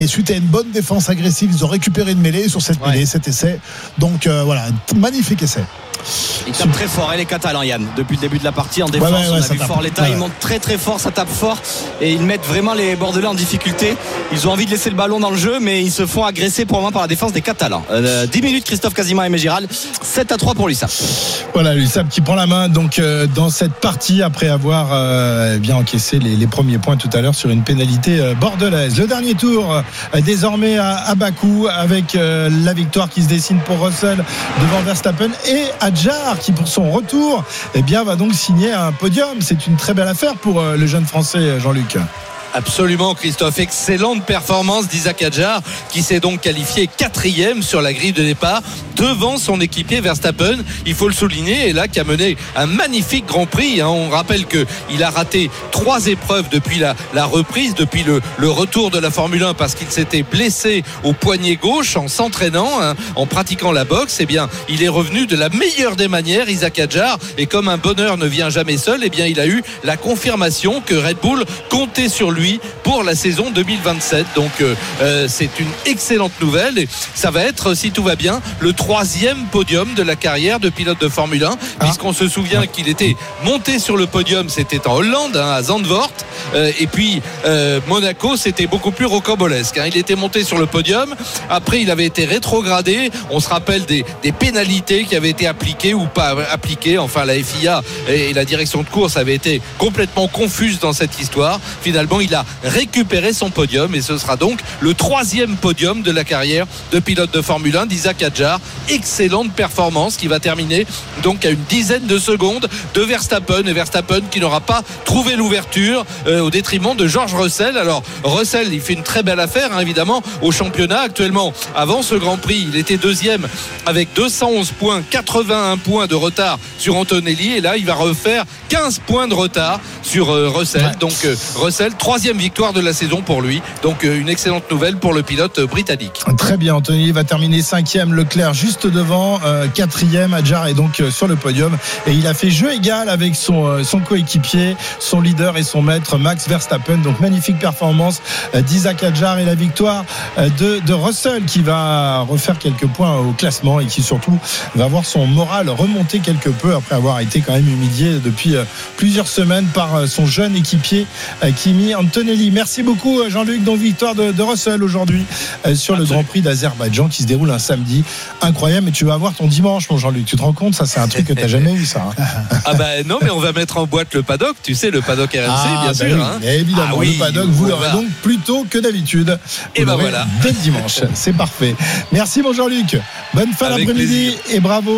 Et suite à une bonne défense agressive, ils ont récupéré une mêlée sur cette mêlée, cet essai. Donc voilà, un magnifique essai. Ils tapent très fort, les Catalans, Yann. Depuis le début de la partie, en défense, on a vu fort l'état. Ils montent très très fort, ça tape fort. Et ils mettent vraiment les Bordelais en difficulté. Ils ont envie de laisser le ballon dans le jeu, mais ils se font agresser pour le moment par la défense des Catalans. 10 minutes, Christophe Casimir et Mégiral. 7-3 pour l'USAP. Voilà, l'USAP qui prend la main donc dans cette partie après avoir bien encaissé les premiers points tout à l'heure sur une pénalité bordelaise. Le dernier tour désormais à Bakou avec la victoire qui se dessine pour Russell devant Verstappen et Adjar qui pour son retour va donc signer un podium. C'est une très belle affaire pour le jeune Français Jean-Luc. Absolument, Christophe. Excellente performance d'Isaac Adjar qui s'est donc qualifié 4e sur la grille de départ devant son équipier Verstappen. Il faut le souligner, et là qui a mené un magnifique Grand Prix. On rappelle qu'il a raté 3 épreuves depuis la reprise, depuis le retour de la Formule 1 parce qu'il s'était blessé au poignet gauche en s'entraînant, en pratiquant la boxe. Il est revenu de la meilleure des manières, Isaac Adjar, et comme un bonheur ne vient jamais seul, il a eu la confirmation que Red Bull comptait sur lui pour la saison 2027. Donc c'est une excellente nouvelle et ça va être, si tout va bien, le 3e podium de la carrière de pilote de Formule 1, puisqu'on se souvient qu'il était monté sur le podium, c'était en Hollande, à Zandvoort, et puis Monaco, c'était beaucoup plus rocambolesque. Il était monté sur le podium, après il avait été rétrogradé. On se rappelle des pénalités qui avaient été appliquées ou pas appliquées. Enfin, la FIA et la direction de course avaient été complètement confuses dans cette histoire. Finalement, il a récupéré son podium et ce sera donc le 3e podium de la carrière de pilote de Formule 1 d'Isaac Adjar. Excellente performance qui va terminer donc à une dizaine de secondes de Verstappen, et Verstappen qui n'aura pas trouvé l'ouverture au détriment de George Russell. Alors Russell, il fait une très belle affaire évidemment au championnat actuellement. Avant ce Grand Prix, il était 2e avec 211 points, 81 points de retard sur Antonelli, et là il va refaire 15 points de retard sur Russell. Donc Russell, 3e victoire de la saison pour lui. Donc une excellente nouvelle pour le pilote britannique. Très bien, Anthony va terminer 5e, Leclerc juste devant, 4e, Adjar est donc sur le podium et il a fait jeu égal avec son coéquipier, son leader et son maître Max Verstappen. Donc magnifique performance d'Isaac Adjar et la victoire de Russell qui va refaire quelques points au classement et qui surtout va voir son moral remonter quelque peu après avoir été quand même humilié depuis plusieurs semaines par son jeune équipier Kimi Antonelli. Merci beaucoup Jean-Luc. Donc victoire de Russell aujourd'hui sur le Grand Prix d'Azerbaïdjan qui se déroule un samedi. Incroyable, mais tu vas avoir ton dimanche mon Jean-Luc, tu te rends compte, ça c'est un truc que tu n'as jamais eu ça. Non, mais on va mettre en boîte le paddock, tu sais, le paddock RMC bien sûr. Oui, évidemment, le paddock vous l'aurez donc plus tôt que d'habitude. Et voilà. Dès dimanche, c'est parfait. Merci mon Jean-Luc, bonne fin d'après-midi et bravo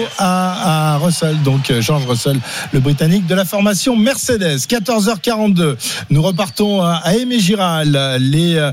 à Russell, donc George Russell, le Britannique de la formation Mercedes. 14h42, nous repartons à Aimé-Giral, les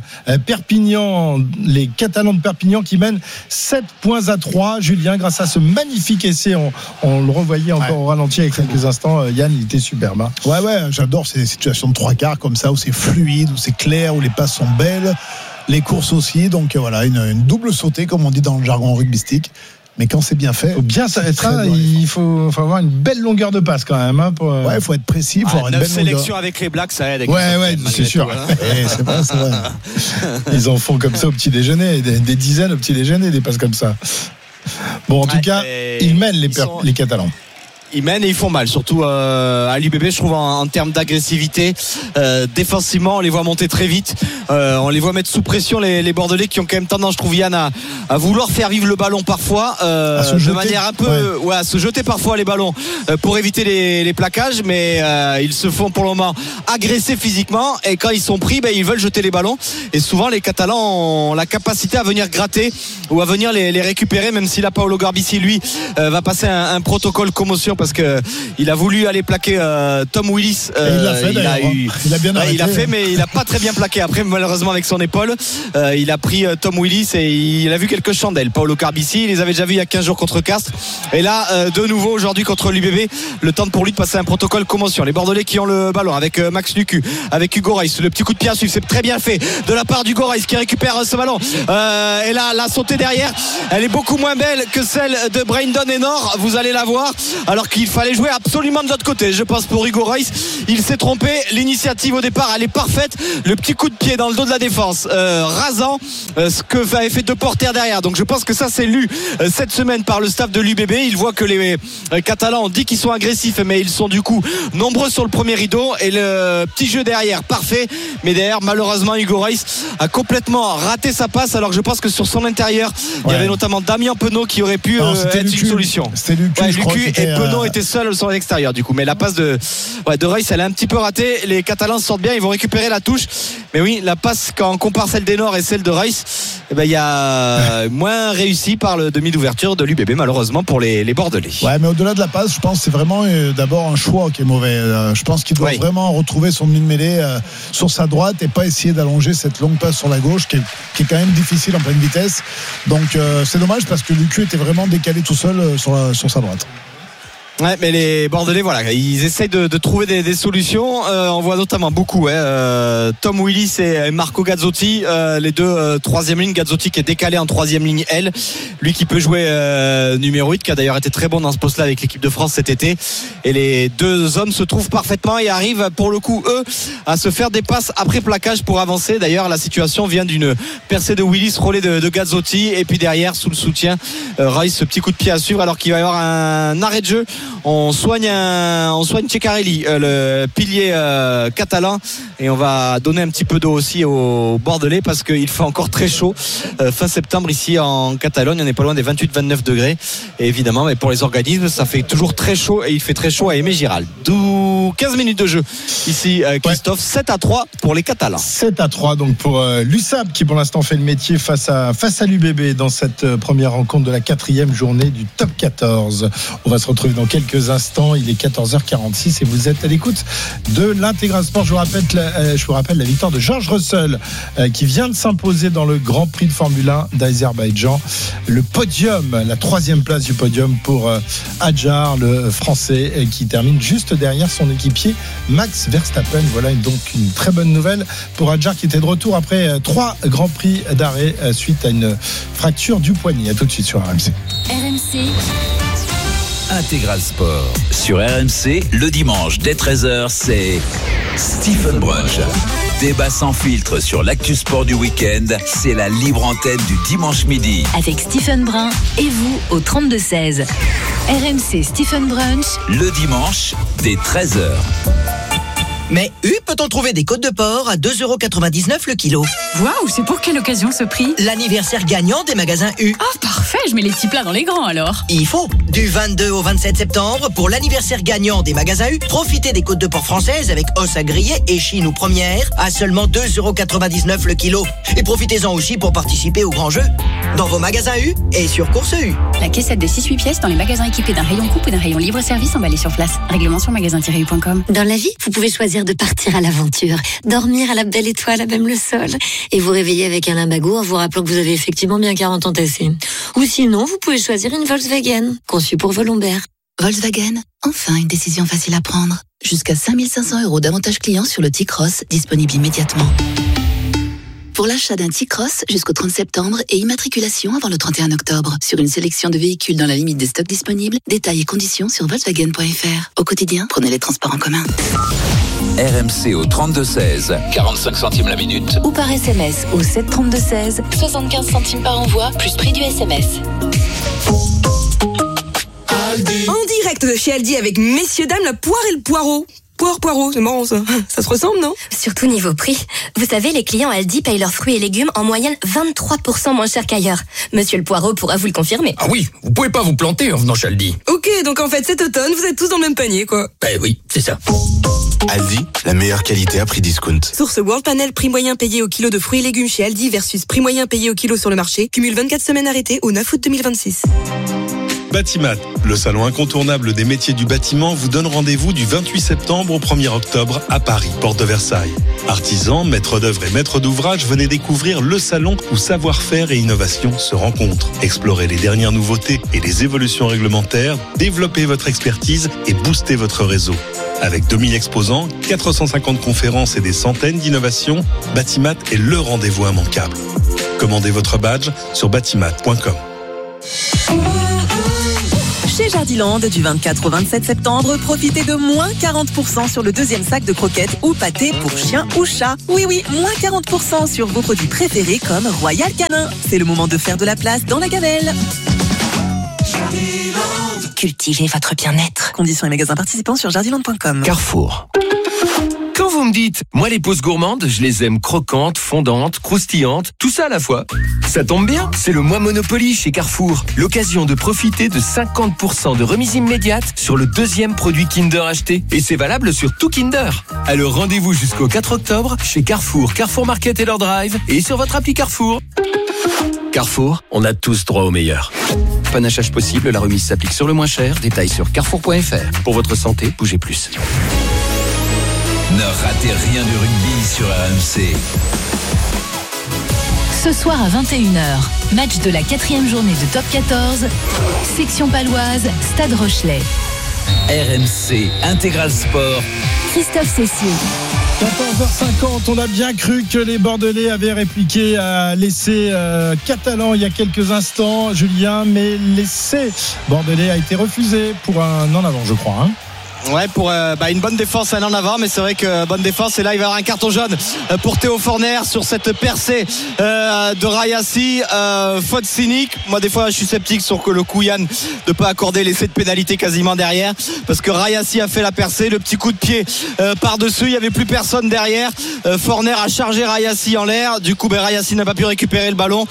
Catalans de Perpignan qui mènent 7-3. Julien, grâce à ce magnifique essai, on le revoyait encore au ralenti avec quelques instants. Yann, il était superbe. Ouais, j'adore ces situations de 3/4 comme ça où c'est fluide, où c'est clair, où les passes sont belles, les courses aussi. Donc voilà, une double sautée comme on dit dans le jargon rugbystique. Mais quand c'est bien fait, il faut avoir une belle longueur de passe quand même. Il faut être précis, il faut avoir une belle sélection avec les Blacks, ça aide. C'est sûr. C'est vrai. Ils en font comme ça au petit déjeuner, des dizaines au petit déjeuner, des passes comme ça. Bon, en tout cas, ils mènent les Catalans. Ils mènent et ils font mal, surtout à l'UBB, je trouve, en termes d'agressivité. Défensivement, on les voit monter très vite, on les voit mettre sous pression les Bordelais qui ont quand même tendance, je trouve, Yann, à vouloir faire vivre le ballon parfois, de manière un peu à se jeter parfois les ballons pour éviter les plaquages, mais ils se font pour le moment agresser physiquement, et quand ils sont pris, ils veulent jeter les ballons, et souvent les Catalans ont la capacité à venir gratter ou à venir les récupérer, même si là Paolo Garbisi lui va passer un protocole commotion parce que il a voulu aller plaquer Tom Willis. Il l'a fait d'ailleurs. Il a bien arrêté. Il a fait, mais il n'a pas très bien plaqué. Après, malheureusement, avec son épaule, il a pris Tom Willis et il a vu quelques chandelles. Paolo Garbisi, il les avait déjà vus il y a 15 jours contre Castres. Et là, de nouveau aujourd'hui contre l'UBB, le temps pour lui de passer un protocole commotion. Les Bordelais qui ont le ballon avec Max Lucu, avec Hugo Reis. Le petit coup de pied à suivre, c'est très bien fait de la part d'Hugo Reis qui récupère ce ballon. Et là, la sautée derrière, elle est beaucoup moins belle que celle de Brandon Enor. Vous allez la voir. Alors qu'il fallait jouer absolument de l'autre côté. Je pense pour Hugo Reus, il s'est trompé. L'initiative au départ, elle est parfaite. Le petit coup de pied dans le dos de la défense, rasant ce que avait fait Deporter derrière. Donc je pense que ça c'est lu cette semaine par le staff de l'UBB. Il voit que les Catalans ont dit qu'ils sont agressifs, mais ils sont du coup nombreux sur le premier rideau, et le petit jeu derrière parfait, mais derrière malheureusement Hugo Reus a complètement raté sa passe, alors que je pense que sur son intérieur il y avait notamment Damien Penaud qui aurait pu être une solution. C'était Lucu, et Penaud était seul sur l'extérieur du coup, mais la passe de Reus elle est un petit peu ratée. Les Catalans sortent bien, ils vont récupérer la touche, mais oui, la passe quand on compare celle d'Enor et celle de Reus, il y a moins réussi par le demi d'ouverture de l'UBB malheureusement pour les Bordelais. Ouais, mais au-delà de la passe, je pense que c'est vraiment d'abord un choix qui est mauvais. Je pense qu'il doit vraiment retrouver son demi de mêlée sur sa droite et pas essayer d'allonger cette longue passe sur la gauche qui est quand même difficile en pleine vitesse. Donc c'est dommage parce que Lucu était vraiment décalé tout seul sur sa droite. Ouais, mais les Bordelais, voilà, ils essayent de trouver des solutions. On voit notamment beaucoup Tom Willis et Marco Gazzotti, les deux troisième ligne. Gazzotti qui est décalé en troisième ligne L, lui qui peut jouer numéro 8, qui a d'ailleurs été très bon dans ce poste-là avec l'équipe de France cet été. Et les deux hommes se trouvent parfaitement et arrivent pour le coup eux à se faire des passes après plaquage pour avancer. D'ailleurs la situation vient d'une percée de Willis, relais de Gazzotti, et puis derrière sous le soutien Reus, ce petit coup de pied à suivre alors qu'il va y avoir un arrêt de jeu. On soigne Ceccarelli, le pilier catalan, et on va donner un petit peu d'eau aussi aux Bordelais parce qu'il fait encore très chaud fin septembre ici en Catalogne. On n'est pas loin des 28-29 degrés, et évidemment pour les organismes ça fait toujours très chaud, et il fait très chaud à Aimé Giral. 15 minutes de jeu ici Christophe. 7-3 pour les Catalans. 7-3 donc pour l'USAP qui pour l'instant fait le métier face à l'UBB dans cette première rencontre de la 4e journée du top 14. On va se retrouver dans quelques instants. Il est 14h46 et vous êtes à l'écoute de l'Intégral Sport. Je vous rappelle la victoire de George Russell qui vient de s'imposer dans le Grand Prix de Formule 1 d'Azerbaïdjan. Le podium, la 3e place du podium pour Adjar, le Français, qui termine juste derrière son équipier Max Verstappen. Voilà donc une très bonne nouvelle pour Adjar qui était de retour après 3 Grands Prix d'arrêt suite à une fracture du poignet. À tout de suite sur RMC. Intégral Sport. Sur RMC, le dimanche dès 13h, c'est Stephen Brunch. Débat sans filtre sur l'actu sport du week-end. C'est la libre antenne du dimanche midi. Avec Stephen Brun et vous au 32-16. RMC Stephen Brunch. Le dimanche dès 13h. Mais peut-on trouver des côtes de porc à 2,99€ le kilo? Waouh, c'est pour quelle occasion ce prix? L'anniversaire gagnant des magasins U. Ah, parfait, je mets les petits plats dans les grands alors. Il faut. Du 22 au 27 septembre, pour l'anniversaire gagnant des magasins U, profitez des côtes de porc françaises avec os à griller et chine ou première à seulement 2,99€ le kilo. Et profitez-en aussi pour participer au grand jeu dans vos magasins U et sur Course U. La caissette de 6-8 pièces dans les magasins équipés d'un rayon coupe ou d'un rayon libre-service emballé sur place. Règlement sur magasin-u.com. Dans la vie, vous pouvez choisir de partir à l'aventure, dormir à la belle étoile à même le sol et vous réveiller avec un limbago en vous rappelant que vous avez effectivement bien 40 ans tassés. Ou sinon, vous pouvez choisir une Volkswagen, conçue pour vos lombaires. Volkswagen, enfin une décision facile à prendre. Jusqu'à 5 500€ d'avantages clients sur le T-Cross, disponible immédiatement. Pour l'achat d'un T-Cross jusqu'au 30 septembre et immatriculation avant le 31 octobre. Sur une sélection de véhicules dans la limite des stocks disponibles, détails et conditions sur Volkswagen.fr. Au quotidien, prenez les transports en commun. RMC au 32-16, 45 centimes la minute. Ou par SMS au 732-16, 75 centimes par envoi, plus prix du SMS. En direct de chez Aldi avec messieurs dames, la poire et le poireau. Poireau, c'est marrant ça. Ça se ressemble, non? Surtout niveau prix. Vous savez, les clients Aldi payent leurs fruits et légumes en moyenne 23% moins cher qu'ailleurs. Monsieur le Poireau pourra vous le confirmer. Ah oui, vous pouvez pas vous planter en venant chez Aldi. Ok, donc en fait cet automne, vous êtes tous dans le même panier, quoi. Ben oui, c'est ça. Aldi, la meilleure qualité à prix discount. Source World Panel, prix moyen payé au kilo de fruits et légumes chez Aldi versus prix moyen payé au kilo sur le marché. Cumule 24 semaines arrêtées au 9 août 2026. Batimat, le salon incontournable des métiers du bâtiment, vous donne rendez-vous du 28 septembre au 1er octobre à Paris, porte de Versailles. Artisans, maîtres d'œuvre et maîtres d'ouvrage, venez découvrir le salon où savoir-faire et innovation se rencontrent. Explorez les dernières nouveautés et les évolutions réglementaires, développez votre expertise et boostez votre réseau. Avec 2000 exposants, 450 conférences et des centaines d'innovations, Batimat est le rendez-vous immanquable. Commandez votre badge sur batimat.com. Chez Jardiland, du 24 au 27 septembre, profitez de moins 40% sur le deuxième sac de croquettes ou pâtés pour chien ou chat. Oui, moins 40% sur vos produits préférés comme Royal Canin. C'est le moment de faire de la place dans la gamelle. Cultivez votre bien-être. Conditions et magasins participants sur jardiland.com. Carrefour. Quand vous me dites, moi les pauses gourmandes, je les aime croquantes, fondantes, croustillantes, tout ça à la fois. Ça tombe bien, c'est le mois Monopoly chez Carrefour. L'occasion de profiter de 50% de remise immédiate sur le deuxième produit Kinder acheté. Et c'est valable sur tout Kinder. Alors rendez-vous jusqu'au 4 octobre chez Carrefour, Carrefour Market et leur drive et sur votre appli Carrefour. Carrefour, on a tous droit au meilleur. Panachage possible, la remise s'applique sur le moins cher. Détails sur carrefour.fr. Pour votre santé, bougez plus. Ne ratez rien du rugby sur RMC. Ce soir à 21h, match de la 4e journée de Top 14, section paloise, Stade Rochelet. RMC Intégral Sport. Christophe Cessier. 14h50, on a bien cru que les Bordelais avaient répliqué à l'essai catalan il y a quelques instants, Julien, mais l'essai bordelais a été refusé pour un en avant, je crois. Hein. Ouais, pour une bonne défense un en avant, mais c'est vrai que bonne défense, et là il va y avoir un carton jaune pour Théo Forner sur cette percée de Rayassi, faute cynique. Moi des fois je suis sceptique sur le coup, Yann, de pas accorder l'essai de pénalité quasiment derrière, parce que Rayassi a fait la percée, le petit coup de pied par-dessus, il n'y avait plus personne derrière, Forner a chargé Rayassi en l'air, du coup Rayassi n'a pas pu récupérer le ballon,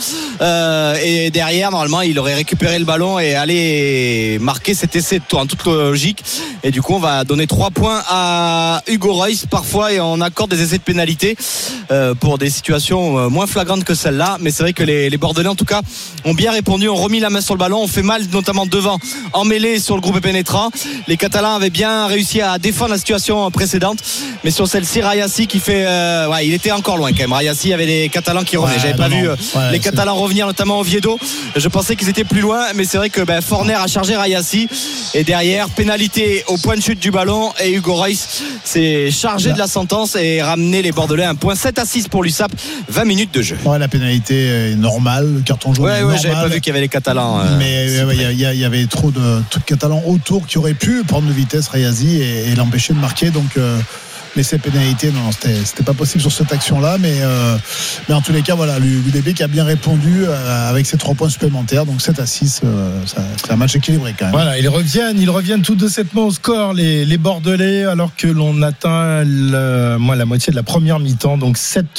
et derrière normalement il aurait récupéré le ballon et allé marquer cet essai en toute logique, et du coup on va donner 3 points à Hugo Royce parfois, et on accorde des essais de pénalité pour des situations moins flagrantes que celle-là, mais c'est vrai que les Bordelais en tout cas ont bien répondu, ont remis la main sur le ballon, ont fait mal notamment devant en mêlée sur le groupe pénétrant. Les Catalans avaient bien réussi à défendre la situation précédente, mais sur celle-ci Rayassi qui fait il était encore loin quand même. Rayassi, il y avait les Catalans qui revenaient, j'avais pas vu les Catalans revenir, notamment Oviedo, je pensais qu'ils étaient plus loin, mais c'est vrai que Forner a chargé Rayassi, et derrière pénalité au point de chute du ballon, et Hugo Royce s'est chargé de la sentence et ramené les Bordelais à un point. 7-6 pour l'USAP, 20 minutes de jeu. La pénalité est normale, le carton jaune est normal. J'avais pas vu qu'il y avait les Catalans, mais il y avait trop de Catalans autour qui auraient pu prendre de vitesse Rayassi et l'empêcher de marquer, donc l'essai pénalité, non, c'était pas possible sur cette action-là, mais en tous les cas, voilà, l'UBB qui a bien répondu avec ses 3 points supplémentaires, donc 7-6, c'est un match équilibré quand même. Voilà, ils reviennent tout doucement au score, les Bordelais, alors que l'on atteint la moitié de la première mi-temps, donc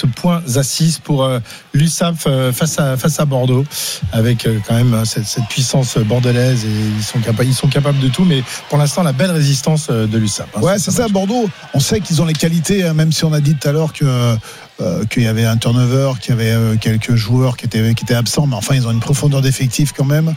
7-6 pour l'USAP face à Bordeaux, avec quand même cette puissance bordelaise, et ils sont capables de tout, mais pour l'instant la belle résistance de l'USAP. Ouais, c'est ça, Bordeaux, on sait qu'ils ont les qualités, même si on a dit tout à l'heure qu'il y avait un turnover, qu'il y avait quelques joueurs qui étaient absents, mais enfin ils ont une profondeur d'effectif quand même.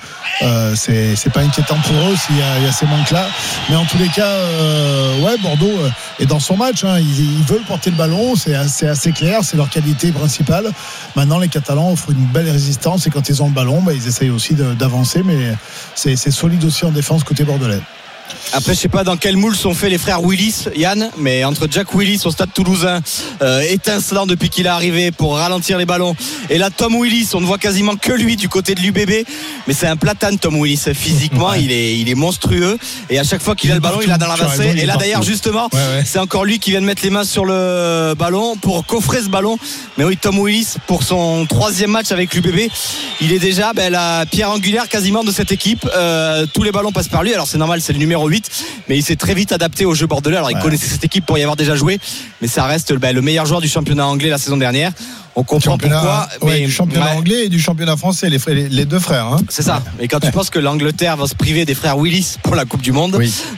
C'est pas inquiétant pour eux s'il y a ces manques-là, mais en tous les cas, Bordeaux est dans son match, hein. Ils veulent porter le ballon, c'est assez clair, c'est leur qualité principale. Maintenant les Catalans offrent une belle résistance, et quand ils ont le ballon, ils essayent aussi d'avancer, mais c'est solide aussi en défense côté bordelais. Après, je sais pas dans quel moule sont faits les frères Willis, Yann, mais entre Jack Willis au Stade Toulousain, étincelant depuis qu'il est arrivé pour ralentir les ballons, et là Tom Willis, on ne voit quasiment que lui du côté de l'UBB, mais c'est un platane Tom Willis physiquement, il est monstrueux, et à chaque fois qu'il a le ballon il a dans l'avancée, et là d'ailleurs justement c'est encore lui qui vient de mettre les mains sur le ballon pour coffrer ce ballon. Mais oui, Tom Willis, pour son 3e match avec l'UBB, il est déjà la pierre angulaire quasiment de cette équipe. Tous les ballons passent par lui, alors c'est normal, c'est le numéro 8, mais il s'est très vite adapté au jeu bordelais. Alors il connaissait cette équipe pour y avoir déjà joué, mais ça reste le meilleur joueur du championnat anglais la saison dernière. On comprend pourquoi. Du championnat anglais et du championnat français, les deux frères. Hein. C'est ça. Et quand tu penses que l'Angleterre va se priver des frères Willis pour la Coupe du Monde,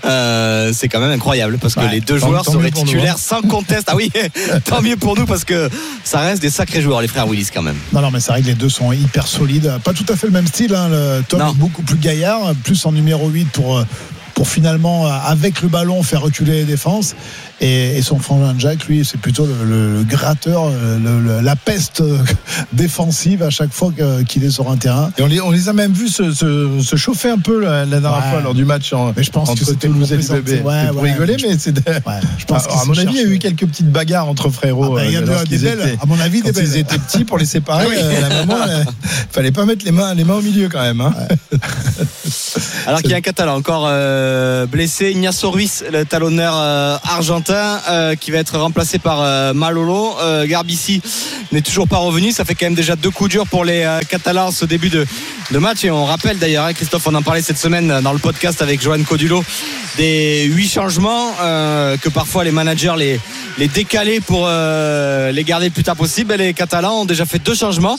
c'est quand même incroyable, parce que les deux joueurs seraient titulaires sans conteste. Ah oui, tant mieux pour nous, parce que ça reste des sacrés joueurs, les frères Willis quand même. Non, mais c'est vrai que les deux sont hyper solides. Pas tout à fait le même style. Hein. Tom est beaucoup plus gaillard, plus en numéro 8 pour finalement, avec le ballon, faire reculer les défenses. Et son frangin Jack, lui, c'est plutôt le gratteur, la peste défensive à chaque fois qu'il est sur un terrain. Et on les a même vus se chauffer un peu la dernière fois lors du match mais je pense entre Toulouse et l'UBB. Pour rigoler, mais c'est. Je pense à mon avis, il y a eu quelques petites bagarres entre frérots. Il y a des belles, à mon avis, des belles. Ils étaient petits pour les séparer. La maman, fallait pas mettre les mains au milieu quand même. Hein. Alors qu'il y a un Catalan encore blessé, Ignacio Ruiz, le talonneur argentin, qui va être remplacé par Malolo. Garbici n'est toujours pas revenu. Ça fait quand même déjà 2 coups durs pour les Catalans ce début de match. Et on rappelle d'ailleurs, Christophe, on en parlait cette semaine dans le podcast avec Johan Codulo, des 8 changements que parfois les managers les décaler pour les garder le plus tard possible. Et les Catalans ont déjà fait 2 changements,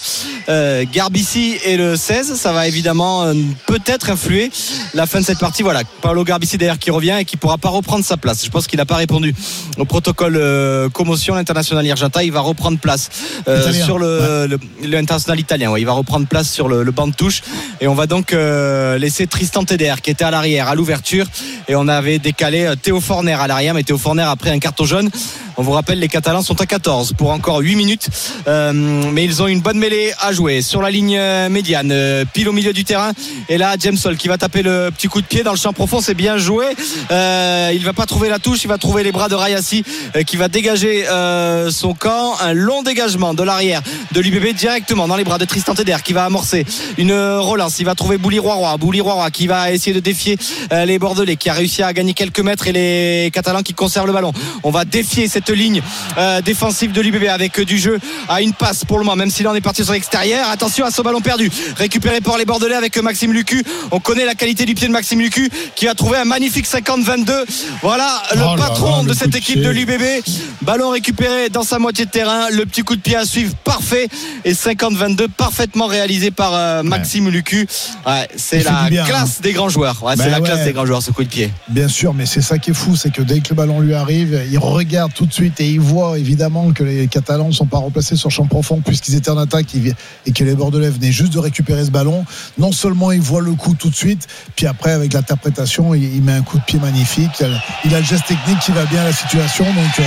Garbici et le 16. Ça va évidemment peut-être influer la fin de cette partie. Voilà, Paolo Garbici d'ailleurs qui revient et qui pourra pas reprendre sa place. Je pense qu'il n'a pas répondu au protocole commotion. L'international argentin, il va reprendre place sur l'international italien. Ouais, il va reprendre place sur le banc de touche et on va donc laisser Tristan Teder qui était à l'arrière à l'ouverture, et on avait décalé Théo Forner à l'arrière, mais Théo Forner a pris un carton jaune. On vous rappelle, les Catalans sont à 14 pour encore 8 minutes, mais ils ont une bonne mêlée à jouer sur la ligne médiane, pile au milieu du terrain. Et là, James Sol qui va taper le petit coup de pied dans le champ profond, c'est bien joué. Il va pas trouver la touche, il va trouver les bras de Rayassi qui va dégager son camp. Un long dégagement de l'arrière de l'UBB directement dans les bras de Tristan Teder qui va amorcer une relance. Il va trouver Bouli Roy qui va essayer de défier les Bordelais, qui a réussi à gagner quelques mètres, et les Catalans qui conservent le ballon. On va défier cette ligne défensive de l'UBB avec du jeu à une passe pour le moment, même s'il en est parti sur l'extérieur. Attention à ce ballon perdu récupéré par les Bordelais avec Maxime Lucu. On connaît la qualité du pied de Maxime Lucu qui va trouver un magnifique 50-22. Voilà le patron de cette équipe de l'UBB. Ballon récupéré dans sa moitié de terrain, le petit coup de pied à suivre parfait, et 50-22 parfaitement réalisé par Maxime Lucu. Ouais, c'est la classe des grands joueurs. C'est la classe des grands joueurs, ce coup de pied. Bien sûr, mais c'est ça qui est fou, c'est que dès que le ballon lui arrive, il regarde tout de suite et il voit évidemment que les Catalans ne sont pas replacés sur champ profond puisqu'ils étaient en attaque et que les Bordelais venaient juste de récupérer ce ballon. Non seulement il voit le coup tout de suite, puis après avec l'interprétation il met un coup de pied magnifique. Il a le geste technique qui va bien à la situation. Donc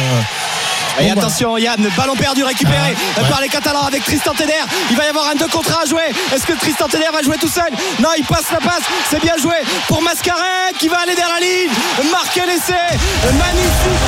et attention Yann, ballon perdu récupéré par les Catalans avec Tristan Teder. Il va y avoir un 2 contre 1 à jouer. Est-ce que Tristan Teder va jouer tout seul? Non, il passe la passe. C'est bien joué pour Mascaret qui va aller derrière la ligne, marquer l'essai. Magnifique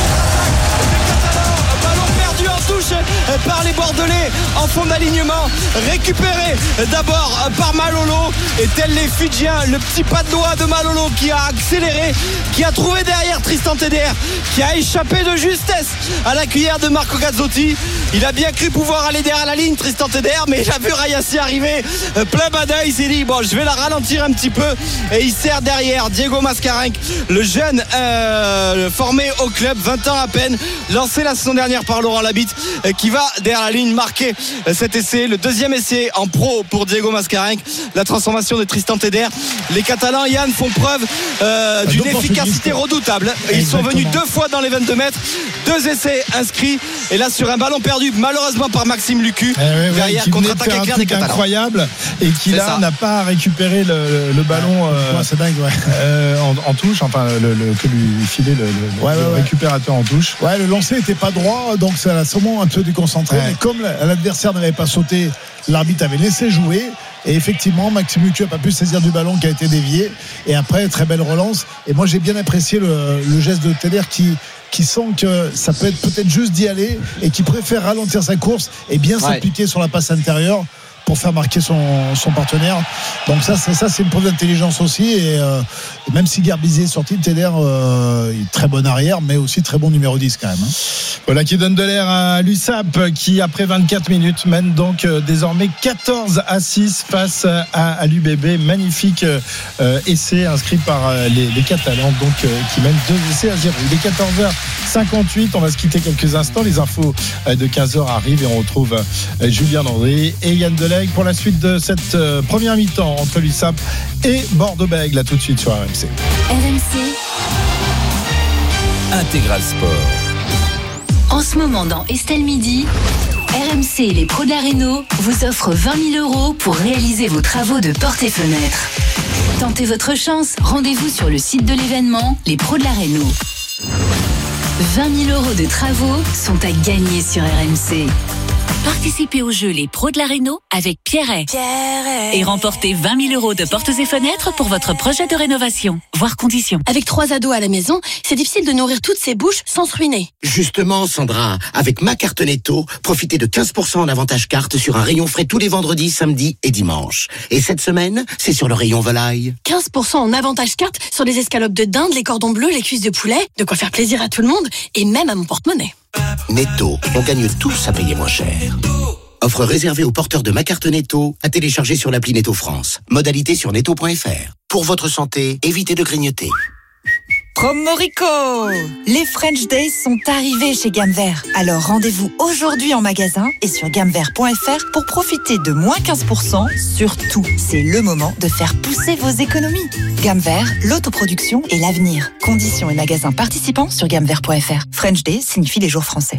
touche par les Bordelais en fond d'alignement, récupéré d'abord par Malolo, et tel les Fidjiens, le petit pas de doigt de Malolo qui a accéléré, qui a trouvé derrière Tristan Teder, qui a échappé de justesse à la cuillère de Marco Gazzotti. Il a bien cru pouvoir aller derrière la ligne, Tristan Teder, mais il a vu Rayassi arriver plein badin. Il s'est dit bon, je vais la ralentir un petit peu, et il sert derrière Diego Mascarenhas, le jeune formé au club, 20 ans à peine, lancé la saison dernière par Laurent Labitte, qui va derrière la ligne marquer cet essai, le 2e essai en pro pour Diego Mascarenhas. La transformation de Tristan Teder. Les Catalans, Yann, font preuve d'une efficacité redoutable. Ils sont venus 2 fois dans les 22 mètres, 2 essais inscrits, et là sur un ballon perdu malheureusement par Maxime Lucu, derrière contre-attaque éclair des Catalans, incroyable, et qui là n'a pas récupéré le ballon c'est dingue, en touche, enfin que lui filait le récupérateur en touche. Le lancer n'était pas droit, donc ça l'a sûrement un peu déconcentré, mais comme l'adversaire n'avait pas sauté, l'arbitre avait laissé jouer, et effectivement Maxime Lucu n'a pas pu saisir du ballon qui a été dévié, et après très belle relance. Et moi j'ai bien apprécié le geste de Teder qui sent que ça peut être peut-être juste d'y aller, et qui préfère ralentir sa course et bien s'appliquer sur la passe intérieure pour faire marquer son partenaire. Donc ça c'est une preuve d'intelligence aussi, et même si Garbizi est sorti, Teder très bon arrière, mais aussi très bon numéro 10 quand même. Voilà qui donne de l'air à l'USAP, qui après 24 minutes mène donc désormais 14-6 face à l'UBB. Magnifique essai inscrit par les Catalans, donc qui mènent 2 essais à 0. Il est 14h58, on va se quitter quelques instants. Les infos de 15h arrivent et on retrouve Julien André et Yann Delaye pour la suite de cette première mi-temps entre l'USAP et Bordeaux-Bègles. Là tout de suite sur RMC. Intégral Sport. En ce moment dans Estelle Midi, RMC et les pros de la Réno vous offrent 20 000 € pour réaliser vos travaux de portes et fenêtres. Tentez votre chance, rendez-vous sur le site de l'événement Les Pros de la Réno. 20 000 € de travaux sont à gagner sur RMC. Participez au jeu Les Pros de la Réno avec Pierret. Et remportez 20 000 euros de portes et fenêtres pour votre projet de rénovation. Voir conditions. Avec 3 ados à la maison, c'est difficile de nourrir toutes ces bouches sans se ruiner. Justement, Sandra, avec ma carte Netto, profitez de 15% en avantage carte sur un rayon frais tous les vendredis, samedis et dimanches. Et cette semaine, c'est sur le rayon volaille. 15% en avantage carte sur les escalopes de dinde, les cordons bleus, les cuisses de poulet. De quoi faire plaisir à tout le monde et même à mon porte-monnaie. Netto, on gagne tous à payer moins cher. Offre réservée aux porteurs de ma carte Netto à télécharger sur l'appli Netto France. Modalité sur netto.fr. Pour votre santé, évitez de grignoter. Promorico! Les French Days sont arrivés chez Gamme Vert. Alors rendez-vous aujourd'hui en magasin et sur gammevert.fr pour profiter de moins 15% sur tout. C'est le moment de faire pousser vos économies. Gamme Vert, l'autoproduction et l'avenir. Conditions et magasins participants sur gammevert.fr. French Days signifie les jours français.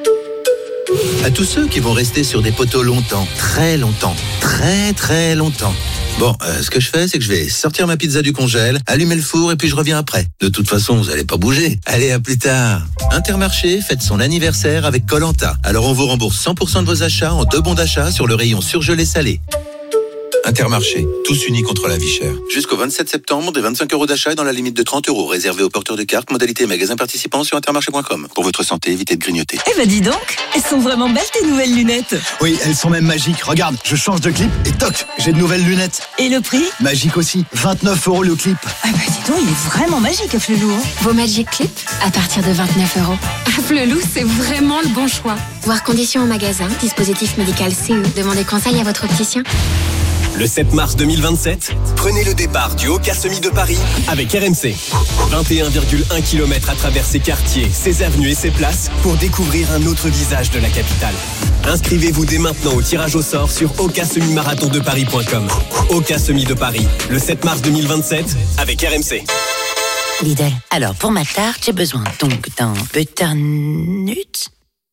À tous ceux qui vont rester sur des poteaux longtemps, très longtemps, très très longtemps. Bon, ce que je fais, c'est que je vais sortir ma pizza du congèle, allumer le four et puis je reviens après. De toute façon, vous allez pas bouger. Allez, à plus tard. Intermarché fête son anniversaire avec Koh-Lanta. Alors on vous rembourse 100% de vos achats en 2 bons d'achat sur le rayon surgelé salé. Intermarché, tous unis contre la vie chère. Jusqu'au 27 septembre, des 25 € d'achat et dans la limite de 30 € réservés aux porteurs de cartes, modalité magasin participants sur intermarché.com. Pour votre santé, évitez de grignoter. Eh ben dis donc, elles sont vraiment belles tes nouvelles lunettes. Oui, elles sont même magiques. Regarde, je change de clip et toc, j'ai de nouvelles lunettes. Et le prix ? Magique aussi, 29 € le clip. Ah bah dis donc, il est vraiment magique Flelou. Vos Magic Clip à partir de 29 €. Flelou, c'est vraiment le bon choix. Voir conditions en magasin, dispositif médical CE. Demandez conseil à votre opticien. Le 7 mars 2027, prenez le départ du Oka Semi de Paris avec RMC. 21,1 km à travers ses quartiers, ses avenues et ses places pour découvrir un autre visage de la capitale. Inscrivez-vous dès maintenant au tirage au sort sur okasemi-marathondeparis.com. Oka Semi de Paris, le 7 mars 2027 avec RMC. Lidl. Alors, pour ma tarte, j'ai besoin donc d'un butternut,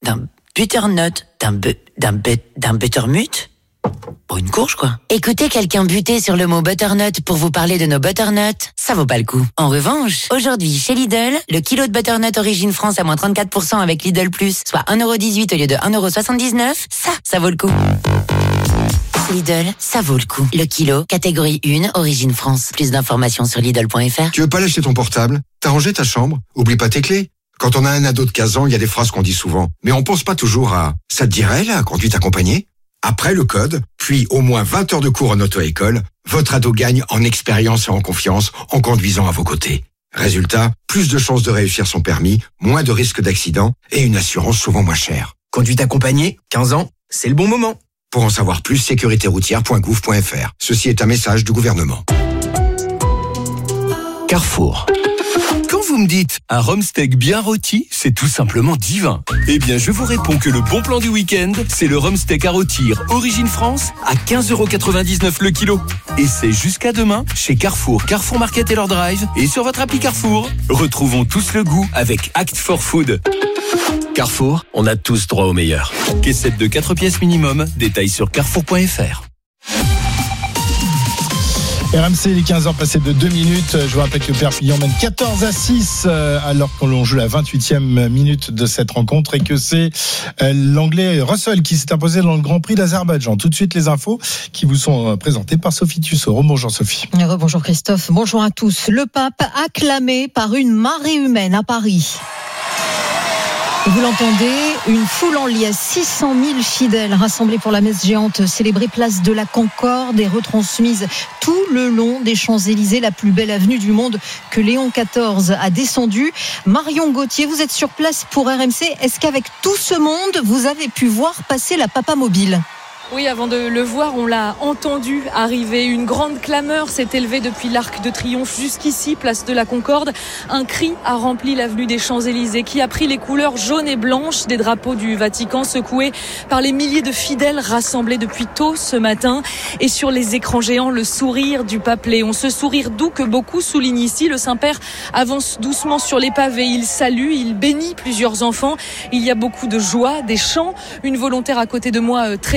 d'un buttermut. Pour une courge, quoi. Écoutez quelqu'un buter sur le mot butternut pour vous parler de nos butternuts, ça vaut pas le coup. En revanche, aujourd'hui, chez Lidl, le kilo de butternut Origine France à moins 34% avec Lidl Plus, soit 1,18 € au lieu de 1,79 €, ça vaut le coup. Lidl, ça vaut le coup. Le kilo, catégorie 1, Origine France. Plus d'informations sur Lidl.fr. Tu veux pas lâcher ton portable? T'as rangé ta chambre? Oublie pas tes clés. Quand on a un ado de 15 ans, il y a des phrases qu'on dit souvent. Mais on pense pas toujours à « ça te dirait, la conduite accompagnée ?» Après le code, puis au moins 20 heures de cours en auto-école, votre ado gagne en expérience et en confiance en conduisant à vos côtés. Résultat, plus de chances de réussir son permis, moins de risques d'accident et une assurance souvent moins chère. Conduite accompagnée, 15 ans, c'est le bon moment. Pour en savoir plus, sécuritéroutière.gouv.fr. Ceci est un message du gouvernement. Carrefour. Quand vous me dites un rhum steak bien rôti, c'est tout simplement divin. Eh bien, je vous réponds que le bon plan du week-end, c'est le rhum steak à rôtir Origine France à 15,99 € le kilo. Et c'est jusqu'à demain chez Carrefour, Carrefour Market et leur drive et sur votre appli Carrefour. Retrouvons tous le goût avec Act for Food. Carrefour, on a tous droit au meilleur. Caissette de 4 pièces minimum, détails sur carrefour.fr. RMC, il est 15h passé de 2 minutes. Je vous rappelle que Perpignan mène 14-6 alors qu'on joue la 28e minute de cette rencontre et que c'est l'Anglais Russell qui s'est imposé dans le Grand Prix d'Azerbaïdjan. Tout de suite, les infos qui vous sont présentées par Sophie Tussaud. Bonjour Sophie. Bonjour Christophe, bonjour à tous. Le pape acclamé par une marée humaine à Paris. Vous l'entendez, une foule en liesse, 600 000 fidèles rassemblés pour la messe géante célébrée place de la Concorde et retransmise tout le long des Champs-Élysées, la plus belle avenue du monde que Léon XIV a descendue. Marion Gauthier, vous êtes sur place pour RMC. Est-ce qu'avec tout ce monde, vous avez pu voir passer la Papa Mobile ? Oui, avant de le voir, on l'a entendu arriver. Une grande clameur s'est élevée depuis l'Arc de Triomphe jusqu'ici, place de la Concorde. Un cri a rempli l'avenue des Champs-Élysées qui a pris les couleurs jaunes et blanches des drapeaux du Vatican, secoués par les milliers de fidèles rassemblés depuis tôt ce matin. Et sur les écrans géants, le sourire du pape Léon. Ce sourire doux que beaucoup soulignent ici. Le Saint-Père avance doucement sur les pavés. Il salue, il bénit plusieurs enfants. Il y a beaucoup de joie, des chants. Une volontaire à côté de moi trépigne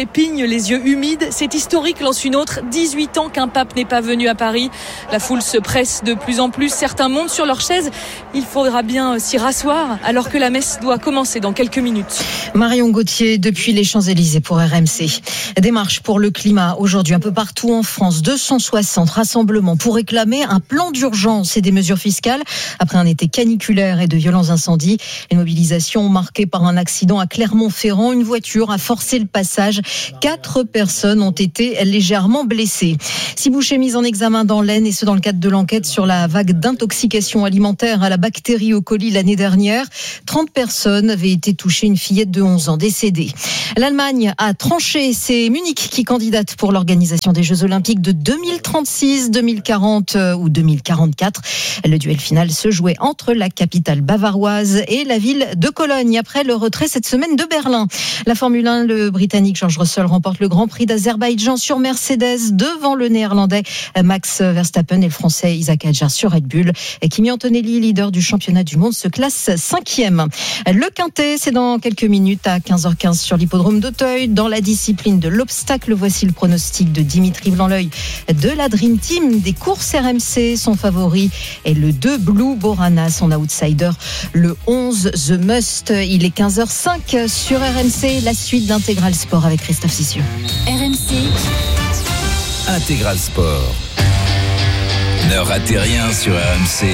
les yeux humides. C'est historique, lance une autre. 18 ans qu'un pape n'est pas venu à Paris. La foule se presse de plus en plus. Certains montent sur leur chaise. Il faudra bien s'y rasseoir alors que la messe doit commencer dans quelques minutes. Marion Gauthier depuis les Champs-Élysées pour RMC. Des marches pour le climat aujourd'hui un peu partout en France. 260 rassemblements pour réclamer un plan d'urgence et des mesures fiscales après un été caniculaire et de violents incendies. Une mobilisation marquée par un accident à Clermont-Ferrand. Une voiture a forcé le passage. 4 personnes ont été légèrement blessées. 6 bouchers mis en examen dans l'Aisne et ce dans le cadre de l'enquête sur la vague d'intoxication alimentaire à la bactérie E. coli l'année dernière. 30 personnes avaient été touchées, une fillette de 11 ans décédée. L'Allemagne a tranché, c'est Munich qui candidate pour l'organisation des Jeux Olympiques de 2036, 2040 ou 2044. Le duel final se jouait entre la capitale bavaroise et la ville de Cologne après le retrait cette semaine de Berlin. La Formule 1, le Britannique George Russell remporte le Grand Prix d'Azerbaïdjan sur Mercedes devant le Néerlandais Max Verstappen et le Français Isaac Hadjar sur Red Bull. Et Kimi Antonelli, leader du championnat du monde, se classe 5e. Le Quintet, c'est dans quelques minutes à 15h15 sur l'hippodrome d'Auteuil. Dans la discipline de l'obstacle, voici le pronostic de Dimitri Blanc-L'Oeil de la Dream Team. Des courses RMC, son favori est le 2 Blue Borana, son outsider le 11 The Must. Il est 15h05 sur RMC, la suite d'Intégral Sport avec Christophe Cissieux. RMC Intégral Sport. Ne ratez rien sur RMC.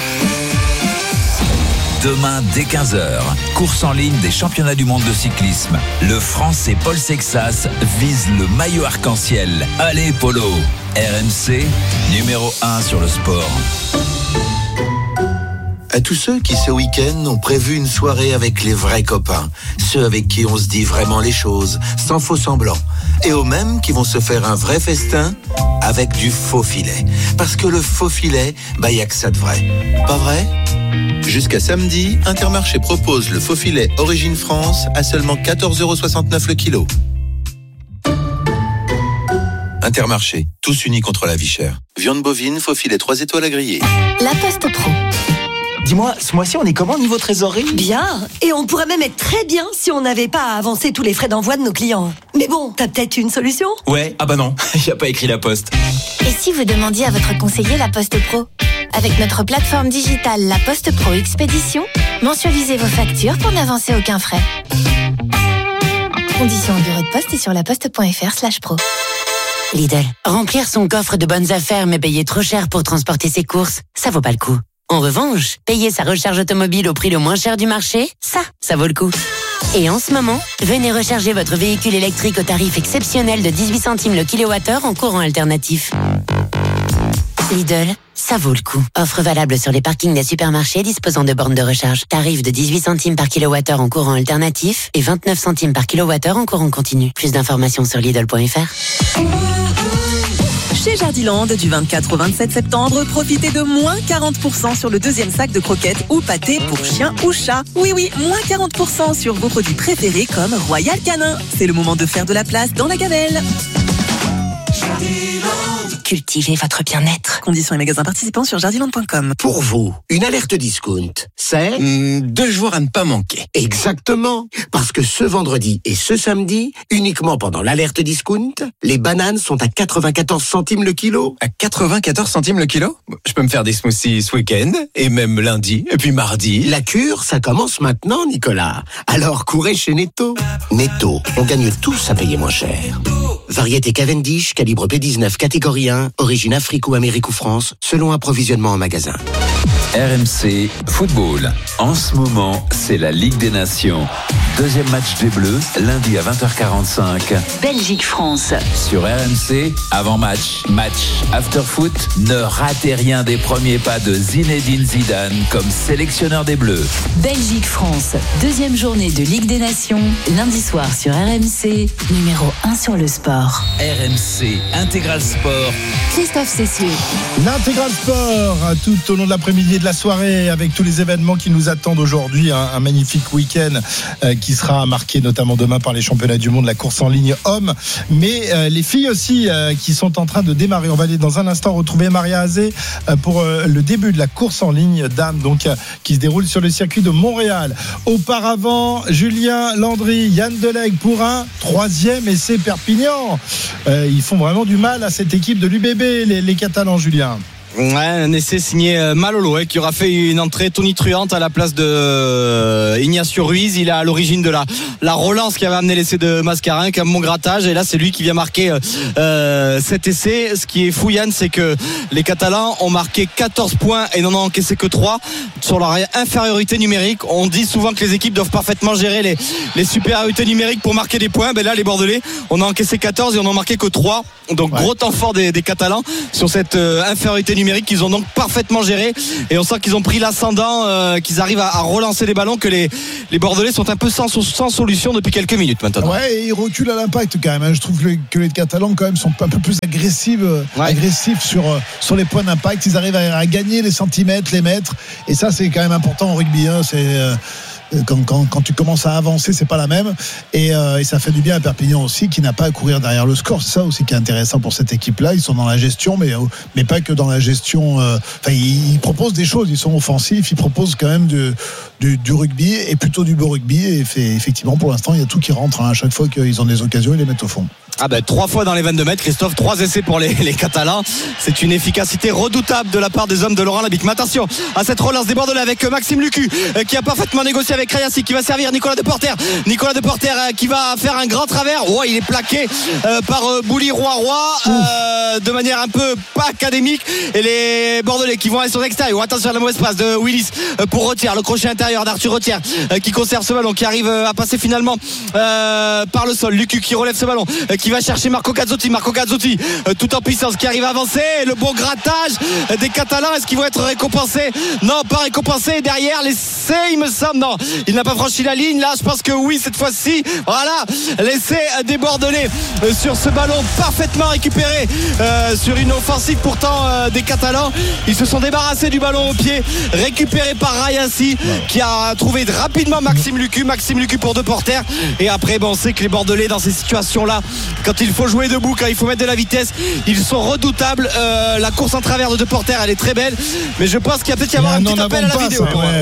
Demain dès 15h, course en ligne des championnats du monde de cyclisme. Le Français Paul Sexas vise le maillot arc-en-ciel. Allez Polo, RMC, numéro 1 sur le sport. À tous ceux qui ce week-end ont prévu une soirée avec les vrais copains, ceux avec qui on se dit vraiment les choses, sans faux semblant, et aux mêmes qui vont se faire un vrai festin avec du faux filet. Parce que le faux filet, y a que ça de vrai. Pas vrai ? Jusqu'à samedi, Intermarché propose le faux filet Origine France à seulement 14,69€ le kilo. Intermarché, tous unis contre la vie chère. Viande bovine, faux filet 3 étoiles à griller. La Poste Pro. Dis-moi, ce mois-ci, on est comment niveau trésorerie ? Bien. Et on pourrait même être très bien si on n'avait pas à avancer tous les frais d'envoi de nos clients. Mais bon, t'as peut-être une solution ? Ouais, non, y a pas écrit La Poste. Et si vous demandiez à votre conseiller La Poste Pro ? Avec notre plateforme digitale La Poste Pro Expédition, mensualisez vos factures pour n'avancer aucun frais. Conditions au bureau de poste et sur laposte.fr/pro. Lidl, remplir son coffre de bonnes affaires mais payer trop cher pour transporter ses courses, ça vaut pas le coup. En revanche, payer sa recharge automobile au prix le moins cher du marché, ça vaut le coup. Et en ce moment, venez recharger votre véhicule électrique au tarif exceptionnel de 18 centimes le kilowattheure en courant alternatif. Lidl, ça vaut le coup. Offre valable sur les parkings des supermarchés disposant de bornes de recharge. Tarif de 18 centimes par kilowattheure en courant alternatif et 29 centimes par kilowattheure en courant continu. Plus d'informations sur Lidl.fr. Chez Jardiland, du 24 au 27 septembre, profitez de moins 40% sur le deuxième sac de croquettes ou pâtés pour chien ou chat. Oui, moins 40% sur vos produits préférés comme Royal Canin. C'est le moment de faire de la place dans la gamelle. Cultivez votre bien-être. Conditions et magasins participants sur jardiland.com. Pour vous, une alerte discount, c'est 2 jours à ne pas manquer. Exactement. Parce que ce vendredi et ce samedi, uniquement pendant l'alerte discount, les bananes sont à 94 centimes le kilo. À 94 centimes le kilo ? Je peux me faire des smoothies ce week-end, et même lundi, et puis mardi. La cure, ça commence maintenant, Nicolas. Alors courez chez Netto. Netto, on gagne tous à payer moins cher. Variété Cavendish, calibre P19, catégorie 1, origine Afrique ou Amérique ou France, selon approvisionnement en magasin. RMC Football. En ce moment, c'est la Ligue des Nations. Deuxième match des Bleus, lundi à 20h45. Belgique-France. Sur RMC, avant-match, match, after-foot. Ne ratez rien des premiers pas de Zinedine Zidane comme sélectionneur des Bleus. Belgique-France. Deuxième journée de Ligue des Nations. Lundi soir sur RMC. Numéro 1 sur le sport. RMC Intégral Sport. Christophe Cessieux. L'Intégral Sport, tout au long de l'après-midi. l'après-midi et de la soirée avec tous les événements qui nous attendent aujourd'hui. Un magnifique week-end qui sera marqué notamment demain par les championnats du monde, la course en ligne hommes, mais les filles aussi qui sont en train de démarrer. On va aller dans un instant retrouver Maria Azé pour le début de la course en ligne dames, donc qui se déroule sur le circuit de Montréal. Auparavant, Julien Landry, Yann Delegue pour un 3e essai Perpignan. Ils font vraiment du mal à cette équipe de l'UBB, les Catalans, Julien. Ouais, un essai signé Malolo qui aura fait une entrée tonitruante à la place de Ignacio Ruiz. Il est à l'origine de la relance qui avait amené l'essai de Mascarin, qui a un bon grattage, et là c'est lui qui vient marquer cet essai. Ce qui est fou, Yann, c'est que les Catalans ont marqué 14 points et n'en ont encaissé que 3 sur leur infériorité numérique. On dit souvent que les équipes doivent parfaitement gérer les supériorités numériques pour marquer des points. Ben là, les Bordelais, on a encaissé 14 et on n'en a marqué que 3. Donc gros temps fort des Catalans sur cette infériorité numérique qu'ils ont donc parfaitement géré, et on sent qu'ils ont pris l'ascendant, qu'ils arrivent à relancer les ballons, que les Bordelais sont un peu sans solution depuis quelques minutes maintenant. Ouais, et ils reculent à l'impact quand même. Je trouve que les Catalans quand même sont un peu plus agressifs sur les points d'impact. Ils arrivent à gagner les centimètres, les mètres, et ça c'est quand même important en rugby. Quand tu commences à avancer, c'est pas la même, et ça fait du bien à Perpignan aussi, qui n'a pas à courir derrière le score. C'est ça aussi qui est intéressant pour cette équipe-là. Ils sont dans la gestion, mais pas que dans la gestion. Ils proposent des choses, ils sont offensifs, ils proposent quand même du rugby, et plutôt du beau rugby. Et effectivement, pour l'instant, il y a tout qui rentre. À chaque fois qu'ils ont des occasions, ils les mettent au fond. 3 fois dans les 22 mètres, Christophe, 3 essais pour les Catalans. C'est une efficacité redoutable de la part des hommes de Laurent Labitte. Mais attention à cette relance des Bordelais avec Maxime Lucu qui a parfaitement négocié avec Krayassi, qui va servir Nicolas Deporter qui va faire un grand travers. Il est plaqué par Bouli Roy de manière un peu pas académique, et les Bordelais qui vont aller sur l'extérieur. Attention à la mauvaise passe de Willis pour Retière, le crochet intérieur d'Arthur Retière qui conserve ce ballon, qui arrive à passer finalement par le sol. Lucu qui relève ce ballon, qui va chercher Marco Gazzotti tout en puissance, qui arrive à avancer. Le beau grattage des Catalans, est-ce qu'ils vont être récompensés? Non, pas récompensés. Derrière l'essai, il me semble, non, il n'a pas franchi la ligne. Là, je pense que oui, cette fois-ci. Voilà, l'essai des Bordelais sur ce ballon parfaitement récupéré sur une offensive pourtant des Catalans. Ils se sont débarrassés du ballon au pied, récupéré par Rayassi, qui a trouvé rapidement Maxime Lucu pour Deporter. Et après, on sait que les Bordelais dans ces situations-là, quand il faut jouer debout, quand il faut mettre de la vitesse, ils sont redoutables. La course en travers de Deporter, elle est très belle, mais je pense qu'il va peut-être y avoir un petit appel à la vidéo.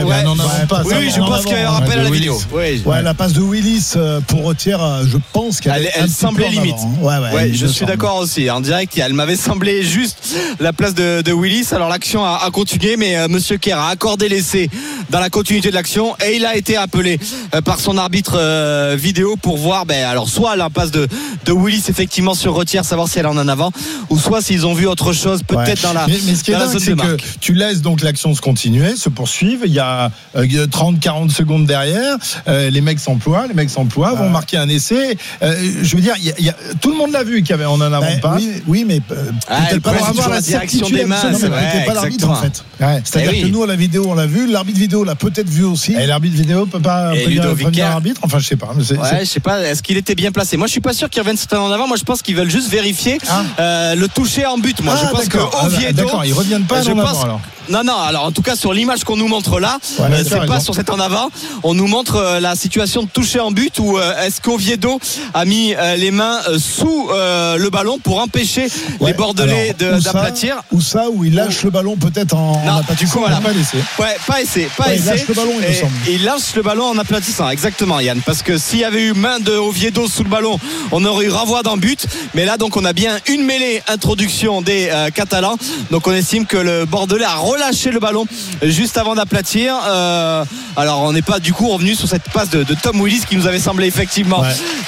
Oui, je pense qu'il va y avoir un appel à la vidéo. La passe de Willis pour Retière, je pense qu'elle semblait limite. Je suis d'accord aussi. En direct, elle m'avait semblé juste la place de Willis. Alors l'action a continué, mais Monsieur Kerr a accordé l'essai dans la continuité de l'action, et il a été appelé par son arbitre vidéo pour voir alors soit la passe de Willis effectivement sur Retière, savoir si elle est en avant, ou soit s'ils ont vu autre chose peut-être dans la mais ce qui est dingue, c'est que tu laisses donc l'action se continuer, se poursuivre. Il y a 30-40 secondes derrière, les mecs s'emploient, vont marquer un essai. Je veux dire, tout le monde l'a vu qu'il y avait en avant de passe. Oui, mais peut-être pas pour avoir la direction des mains. C'est pas l'arbitre en fait. C'est-à-dire que nous à la vidéo on l'a vu, l'arbitre vidéo l'a peut-être vu aussi. Et l'arbitre vidéo peut pas prévenir l'arbitre. Enfin, je sais pas. Je sais pas. Est-ce qu'il était bien placé? Moi, je suis pas sûr qu'ils reviennent en avant. Moi, je pense qu'ils veulent juste vérifier le toucher en but. Moi, je pense que Oviedo. D'accord, ils reviennent pas en avant alors. Non, alors en tout cas sur l'image qu'on nous montre là, c'est pas sur cet en avant. On nous montre la situation de toucher en but, où est-ce qu'Oviedo a mis les mains sous le ballon pour empêcher les Bordelais d'aplatir, où il lâche le ballon peut-être en aplatissant. Du coup, voilà. Pas essai. Pas essai. Il lâche le ballon, il me semble. Il lâche le ballon en aplatissant, exactement, Yann, parce que s'il y avait eu main de Oviedo sous le ballon, on aurait eu renvoi dans but. Mais là, donc, on a bien une mêlée introduction des Catalans. Donc, on estime que le Bordelais a relâché le ballon juste avant d'aplatir. Alors, on n'est pas du coup revenu sur cette passe de Tom Willis qui nous avait semblé effectivement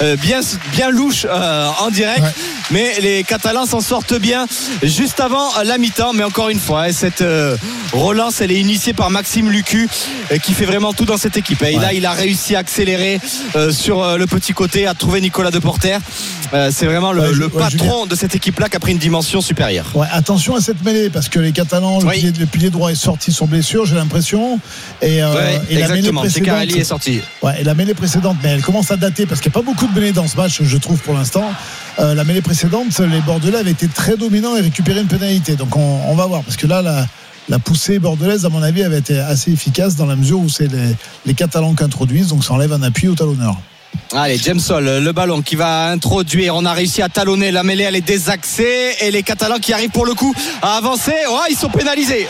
bien louche en direct. Mais les Catalans s'en sortent bien juste avant la mi-temps. Mais encore une fois, cette relance, elle est initiée par Maxime Lucu, qui fait vraiment tout dans cette équipe. Et là, il a réussi à accélérer sur le petit côté, à trouver Nicolas Deporter. C'est vraiment le patron de cette équipe-là qui a pris une dimension supérieure. Attention à cette mêlée, parce que les Catalans, le pilier droit est sorti sur blessure, j'ai l'impression. Et exactement, Tecarelli est sorti. Et la mêlée précédente, mais elle commence à dater, parce qu'il n'y a pas beaucoup de mêlées dans ce match, je trouve, pour l'instant. La mêlée précédente, les Bordelais avaient été très dominants et récupéré une pénalité. Donc on va voir, parce que là la poussée bordelaise, à mon avis, avait été assez efficace dans la mesure où c'est les Catalans qui introduisent, donc ça enlève un appui au talonneur. Allez, James Hall, le ballon qui va introduire. On a réussi à talonner. La mêlée, elle est désaxée. Et les Catalans qui arrivent pour le coup à avancer. Oh, ils sont pénalisés.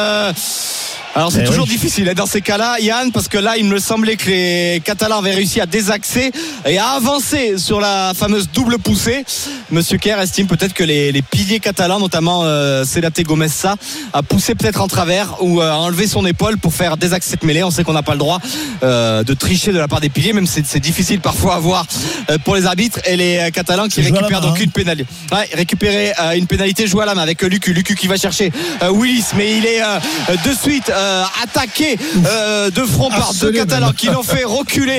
Alors c'est toujours difficile dans ces cas-là, Yann, parce que là il me semblait que les Catalans avaient réussi à désaxer et à avancer sur la fameuse double poussée. Monsieur Kerr estime peut-être que les piliers catalans, notamment Selate Gomez-Sa, a poussé peut-être en travers ou a enlevé son épaule pour faire désaxer cette mêlée. On sait qu'on n'a pas le droit de tricher de la part des piliers, même c'est difficile parfois à voir pour les arbitres. Et les Catalans qui récupèrent donc une pénalité. Récupérer une pénalité jouée à la main avec Lucu qui va chercher Willis, mais il est de suite attaqué de front par deux Catalans qui l'ont fait reculer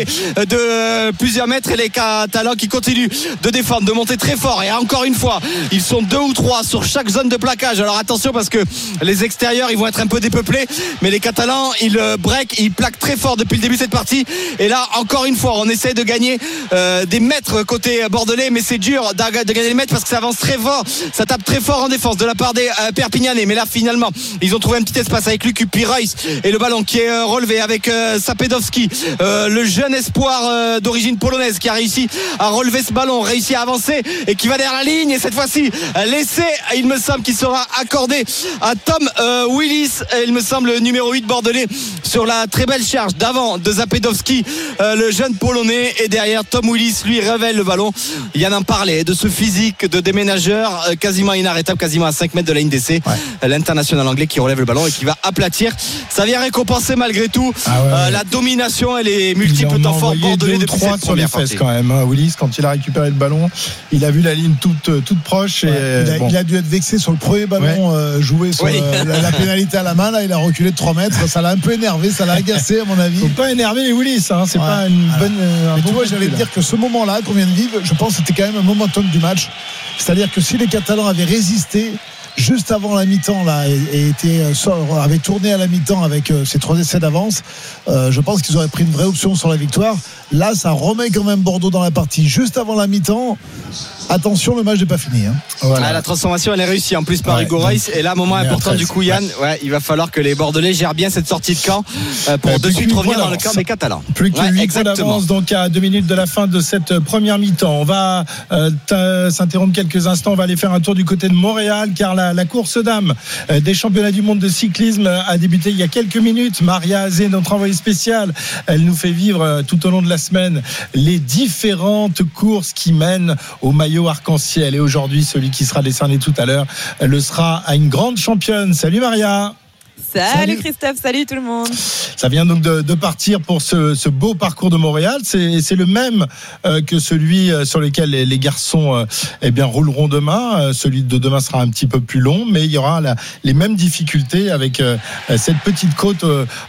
de plusieurs mètres, et les Catalans qui continuent de défendre, de monter très fort, et encore une fois ils sont 2 ou 3 sur chaque zone de plaquage. Alors attention, parce que les extérieurs ils vont être un peu dépeuplés, mais les Catalans ils break, ils plaquent très fort depuis le début de cette partie. Et là encore une fois on essaie de gagner des mètres côté bordelais, mais c'est dur de gagner des mètres parce que ça avance très fort, ça tape très fort en défense de la part des Perpignanais. Mais là finalement ils ont trouvé un petit espace avec Lucu puis Royce, et le ballon qui est relevé avec Sapedowski, le jeune espoir d'origine polonaise qui a réussi à relever ce ballon, réussi à avancer et qui va derrière la ligne. Et cette fois-ci l'essai, il me semble, qu'il sera accordé à Tom Willis, il me semble, le numéro 8 bordelais, sur la très belle charge d'avant de Sapedowski, le jeune polonais. Et derrière Tom Willis lui révèle le ballon. Yann en parlait de ce physique de déménageur quasiment inarrêtable, quasiment à 5 mètres de la ligne d'essai. L'international anglais qui relève le ballon et qui va aplatir. Ça vient récompenser malgré tout la domination et les multiples temps forts bordelais depuis cette sur les fesses quand même. Willis, quand il a récupéré le ballon, il a vu la ligne toute proche. Et il a dû être vexé sur le premier ballon joué sur la pénalité à la main. Là, il a reculé de 3 mètres. Ça l'a un peu énervé, ça l'a agacé à mon avis. Faut pas énerver les Willis, hein. C'est pas une bonne. Tu vois, j'allais te dire que ce moment-là qu'on vient de vivre, je pense que c'était quand même un momentum du match. C'est-à-dire que si les Catalans avaient résisté juste avant la mi-temps là, et avait tourné à la mi-temps avec ces 3 essais d'avance, je pense qu'ils auraient pris une vraie option sur la victoire. Là, ça remet quand même Bordeaux dans la partie juste avant la mi-temps. Attention, le match n'est pas fini. Voilà. La transformation, elle est réussie en plus par Hugo Royce. Et là, moment important du coup, Yann, il va falloir que les Bordelais gèrent bien cette sortie de camp pour de suite revenir dans le camp des Catalans. Plus que 8 points d'avance, donc à 2 minutes de la fin de cette première mi-temps. On va s'interrompre quelques instants. On va aller faire un tour du côté de Montréal, car la course dames des championnats du monde de cyclisme a débuté il y a quelques minutes. Maria Azé, notre envoyée spéciale, elle nous fait vivre tout au long de la semaine les différentes courses qui mènent au maillot arc-en-ciel. Et aujourd'hui, celui qui sera décerné tout à l'heure le sera à une grande championne. Salut Maria. Salut Christophe, salut tout le monde. Ça vient donc de partir pour ce beau parcours de Montréal. C'est le même que celui sur lequel les garçons rouleront demain. Celui de demain sera un petit peu plus long, mais il y aura les mêmes difficultés avec cette petite côte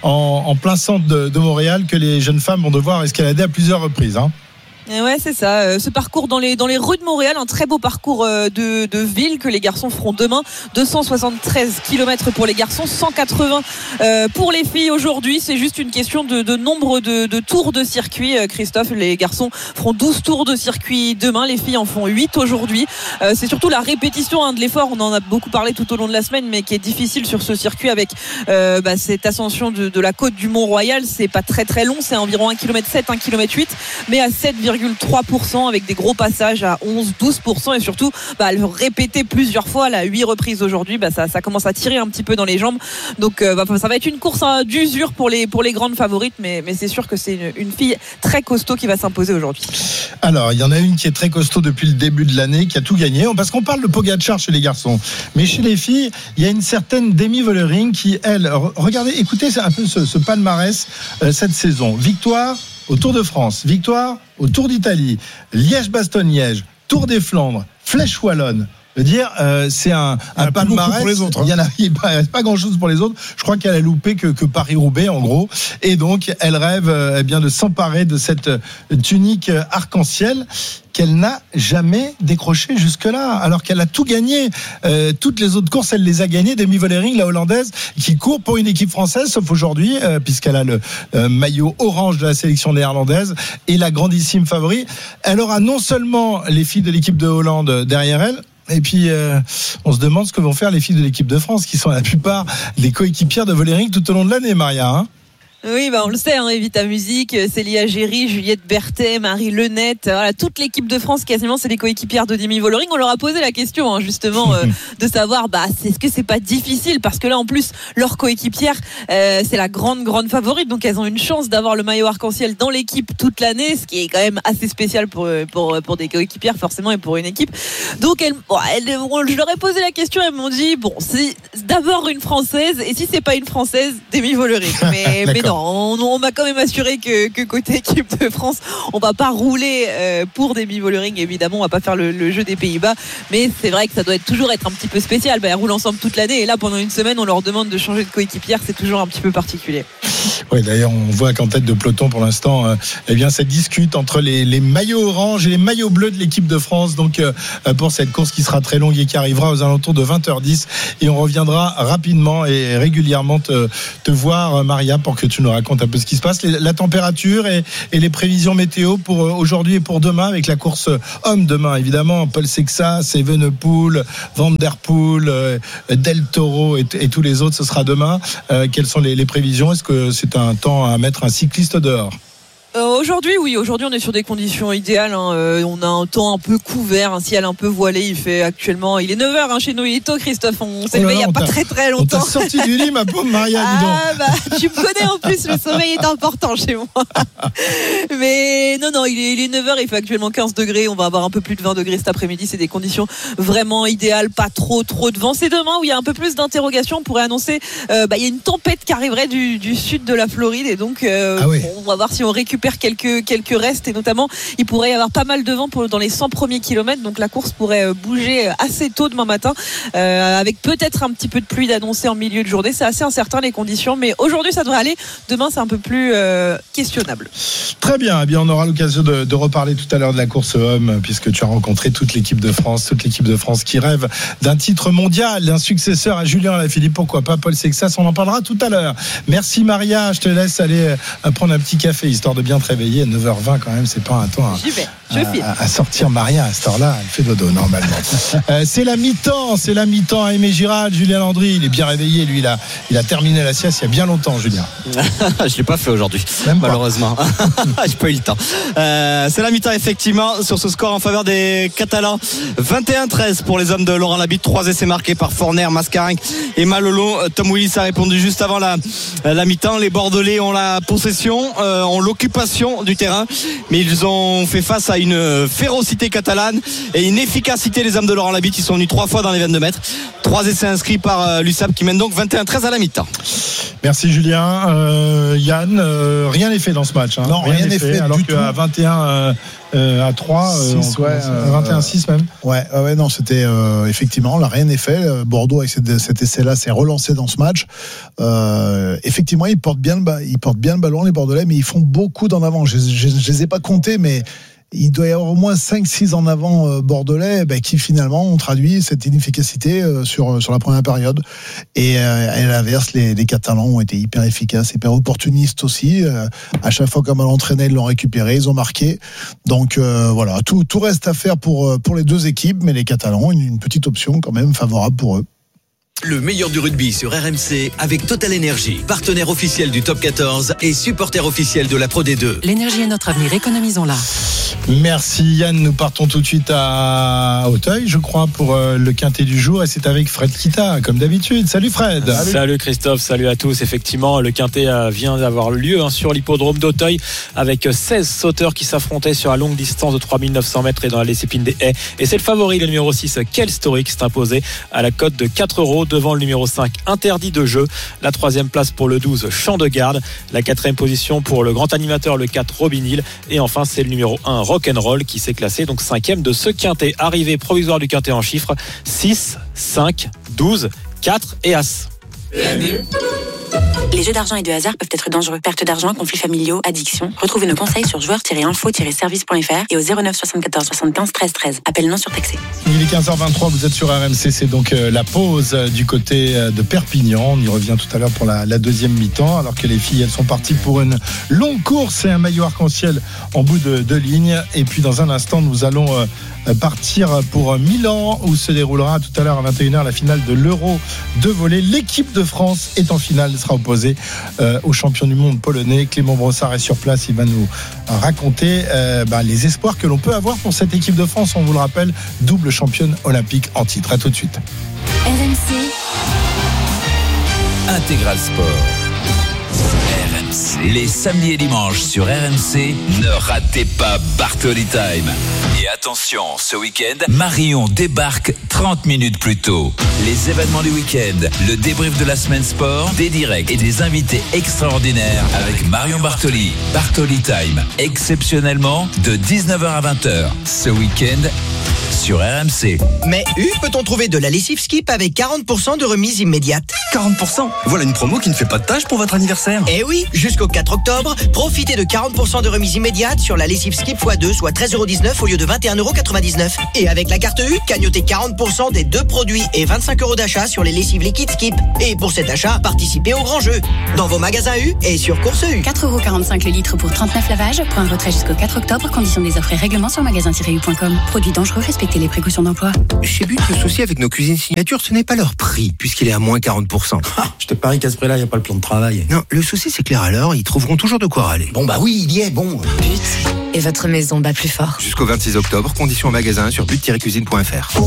en plein centre de Montréal que les jeunes femmes vont devoir escalader à plusieurs reprises. Ouais, c'est ça. Ce parcours dans les rues de Montréal, un très beau parcours de ville que les garçons feront demain. 273 km pour les garçons, 180 pour les filles aujourd'hui. C'est juste une question de nombre de tours de circuit. Christophe, les garçons feront 12 tours de circuit demain. Les filles en font 8 aujourd'hui. C'est surtout la répétition de l'effort. On en a beaucoup parlé tout au long de la semaine, mais qui est difficile sur ce circuit avec cette ascension de la côte du Mont-Royal. C'est pas très très long. C'est environ 1,7 km, 1,8 km, mais à 7,3% avec des gros passages à 11-12%, et surtout le répéter plusieurs fois à 8 reprises aujourd'hui, ça commence à tirer un petit peu dans les jambes. Donc ça va être une course d'usure pour les grandes favorites, mais c'est sûr que c'est une fille très costaud qui va s'imposer aujourd'hui. Alors il y en a une qui est très costaud depuis le début de l'année, qui a tout gagné, parce qu'on parle de Pogacar chez les garçons, mais chez les filles il y a une certaine Demi Vollering qui, elle, regardez, écoutez un peu ce palmarès cette saison. Victoire au Tour de France, victoire au Tour d'Italie, Liège-Bastogne-Liège, Tour des Flandres, Flèche Wallonne. Je veux dire, c'est un palmarès. Pour les autres, il n'y a pas grand-chose pour les autres. Je crois qu'elle a loupé que Paris-Roubaix, en gros. Et donc, elle rêve de s'emparer de cette tunique arc-en-ciel qu'elle n'a jamais décroché jusque-là, alors qu'elle a tout gagné. Toutes les autres courses, elle les a gagnées. Demi Vollering, la Hollandaise, qui court pour une équipe française, sauf aujourd'hui, puisqu'elle a le maillot orange de la sélection néerlandaise et la grandissime favori. Elle aura non seulement les filles de l'équipe de Hollande derrière elle, Et puis, on se demande ce que vont faire les filles de l'équipe de France, qui sont la plupart des coéquipières de Vollering tout au long de l'année, Maria. Hein. Oui, on le sait, Evita Musique, Célia Géry, Juliette Berthet, Marie Lenette, voilà, toute l'équipe de France quasiment, c'est les coéquipières de Demi Vollering. On leur a posé la question, justement, de savoir, est-ce que c'est pas difficile, parce que là, en plus, leur coéquipière, c'est la grande favorite, donc elles ont une chance d'avoir le maillot arc-en-ciel dans l'équipe toute l'année, ce qui est quand même assez spécial pour des coéquipières, forcément, et pour une équipe. Donc, je leur ai posé la question, elles m'ont dit, c'est d'abord une Française, et si c'est pas une Française, Demi Vollering. Mais non. On m'a quand même assuré que côté équipe de France, on va pas rouler pour Demi Vollering. Évidemment, on va pas faire le jeu des Pays-Bas, mais c'est vrai que ça doit toujours être un petit peu spécial. Elles roulent ensemble toute l'année, et là, pendant une semaine, on leur demande de changer de coéquipière. C'est toujours un petit peu particulier. Oui, d'ailleurs, on voit qu'en tête de peloton pour l'instant, ça discute entre les maillots orange et les maillots bleus de l'équipe de France. Donc, pour cette course qui sera très longue et qui arrivera aux alentours de 20h10, et on reviendra rapidement et régulièrement te voir, Maria, pour que tu nous raconte un peu ce qui se passe, la température et les prévisions météo pour aujourd'hui et pour demain, avec la course homme demain, évidemment. Paul Sexas, Evenepoel, Van Der Poel, Del Toro et tous les autres, ce sera demain. Quelles sont les prévisions? Est-ce que c'est un temps à mettre un cycliste dehors? Aujourd'hui, on est sur des conditions idéales. On a un temps un peu couvert, un ciel un peu voilé. Il est 9h chez nous. Il est tôt, Christophe. On s'est levé il n'y a pas très longtemps. On t'a sorti du lit, ma pauvre Maria, dis donc. Tu me connais en plus, le sommeil est important chez moi. Mais non, il est 9h, il fait actuellement 15 degrés. On va avoir un peu plus de 20 degrés cet après-midi. C'est des conditions vraiment idéales, pas trop de vent. C'est demain où il y a un peu plus d'interrogations. On pourrait annoncer, il y a une tempête qui arriverait du sud de la Floride, et donc on va voir si on récupère quelques restes, et notamment il pourrait y avoir pas mal de vent dans les 100 premiers kilomètres, donc la course pourrait bouger assez tôt demain matin, avec peut-être un petit peu de pluie d'annoncer en milieu de journée. C'est assez incertain les conditions, mais aujourd'hui ça devrait aller. Demain c'est un peu plus questionnable. Très bien, on aura l'occasion de reparler tout à l'heure de la course homme, puisque tu as rencontré toute l'équipe de France qui rêve d'un titre mondial, d'un successeur à Julien Alaphilippe, pourquoi pas Paul Sexas, on en parlera tout à l'heure. Merci Maria, je te laisse aller prendre un petit café, histoire de bien te réveiller. À 9h20 quand même, c'est pas un temps à sortir. Maria à cette heure-là, elle fait dodo normalement. C'est la mi-temps à Aimé Girard. Julien Landry, il est bien réveillé, lui il a terminé la sieste il y a bien longtemps, Julien. Je l'ai pas fait aujourd'hui, malheureusement. J'ai pas eu le temps. C'est la mi-temps effectivement sur ce score en faveur des Catalans. 21-13 pour les hommes de Laurent Labitte. 3 essais marqués par Forner, Mascarenhs et Malolo. Tom Willis a répondu juste avant la mi-temps. Les Bordelais ont la possession, ont l'occupation du terrain, mais ils ont fait face à une férocité catalane et une efficacité. Les hommes de Laurent Labitte, ils sont venus 3 fois dans les 22 mètres. 3 essais inscrits par l'USAP qui mène donc 21-13 à la mi-temps. Merci Julien. Yann, rien n'est fait dans ce match. Non, rien n'est fait. Alors qu'à 21 à 3, 21-6 même. Ouais, non, c'était effectivement, là, rien n'est fait. Bordeaux, avec cet essai-là, s'est relancé dans ce match. Effectivement, ils portent bien le ballon, les Bordelais, mais ils font beaucoup d'en avant. Je les ai pas comptés, mais il doit y avoir au moins 5-6 en avant bordelais qui finalement ont traduit cette inefficacité sur la première période. Et à l'inverse, les Catalans ont été hyper efficaces, hyper opportunistes aussi. À chaque fois qu'un ballon entraîné, ils l'ont récupéré, ils ont marqué. Donc voilà, tout reste à faire pour les deux équipes, mais les Catalans ont une petite option quand même favorable pour eux. Le meilleur du rugby sur RMC avec Total Energy, partenaire officiel du Top 14 et supporter officiel de la Pro D2. L'énergie est notre avenir, économisons-la. Merci Yann, nous partons tout de suite à Auteuil, je crois, pour le quintet du jour, et c'est avec Fred Kita, comme d'habitude. Salut Fred. Salut Christophe, salut à tous. Effectivement, le quintet vient d'avoir lieu sur l'hippodrome d'Auteuil, avec 16 sauteurs qui s'affrontaient sur la longue distance de 3900 mètres et dans la discipline des haies. Et c'est le favori, le numéro 6, Quel Story, qui s'est imposé à la cote de 4 € devant le numéro 5, Interdit de jeu. La 3e place pour le 12, Champ de garde. La 4e position pour le grand animateur, le 4, Robin Hill. Et enfin, c'est le numéro 1, Rock'n'Roll, qui s'est classé donc 5e de ce quintet. Arrivée provisoire du quintet en chiffres, 6, 5, 12, 4 et As. Les jeux d'argent et de hasard peuvent être dangereux. Perte d'argent, conflits familiaux, addiction. Retrouvez nos conseils sur joueurs-info-service.fr et au 09 74 75 13 13. Appel non surtaxé. Il est 15h23, vous êtes sur RMC, c'est donc la pause du côté de Perpignan. On y revient tout à l'heure pour la deuxième mi-temps, alors que les filles, elles sont parties pour une longue course et un maillot arc-en-ciel en bout de ligne. Et puis dans un instant, nous allons partir pour Milan où se déroulera tout à l'heure à 21h la finale de l'Euro de volley. L'équipe de France est en finale, sera opposée au champion du monde polonais. Clément Brossard est sur place, il va nous raconter les espoirs que l'on peut avoir pour cette équipe de France. On vous le rappelle, double championne olympique en titre. À tout de suite. RMC Intégral Sport. RMC. Les samedis et dimanches sur RMC, ne ratez pas Bartoli Time. Et attention, ce week-end, Marion débarque 30 minutes plus tôt. Les événements du week-end, le débrief de la semaine sport, des directs et des invités extraordinaires avec Marion Bartoli. Bartoli Time, exceptionnellement de 19h à 20h. Ce week-end, sur RMC. Mais peut-on trouver de la lessive Skip avec 40% de remise immédiate? 40%? Voilà une promo qui ne fait pas de tâche pour votre anniversaire. Eh oui, jusqu'au 4 octobre, profitez de 40% de remise immédiate sur la lessive Skip x2, soit 13,19€ au lieu de 21,99€. Et avec la carte U, cagnotez 40% des 2 produits et 25€ d'achat sur les lessives liquides Skip. Et pour cet achat, participez au grand jeu. Dans vos magasins U et sur Course U. 4,45€ le litre pour 39 lavages. Point de retrait jusqu'au 4 octobre. Conditions des offres et règlements sur magasin-u.com. Produits dangereux, respectez les précautions d'emploi. Chez But, le souci avec nos cuisines signature, ce n'est pas leur prix, puisqu'il est à moins 40%. Je te parie qu'à ce prix-là, il n'y a pas le plan de travail. Non, le souci c'est que les râleurs, ils trouveront toujours de quoi râler. Bon bah oui, il y est, bon. But. Et votre maison bat plus fort. Jusqu'au 26 octobre, conditions en magasin sur but-cuisine.fr.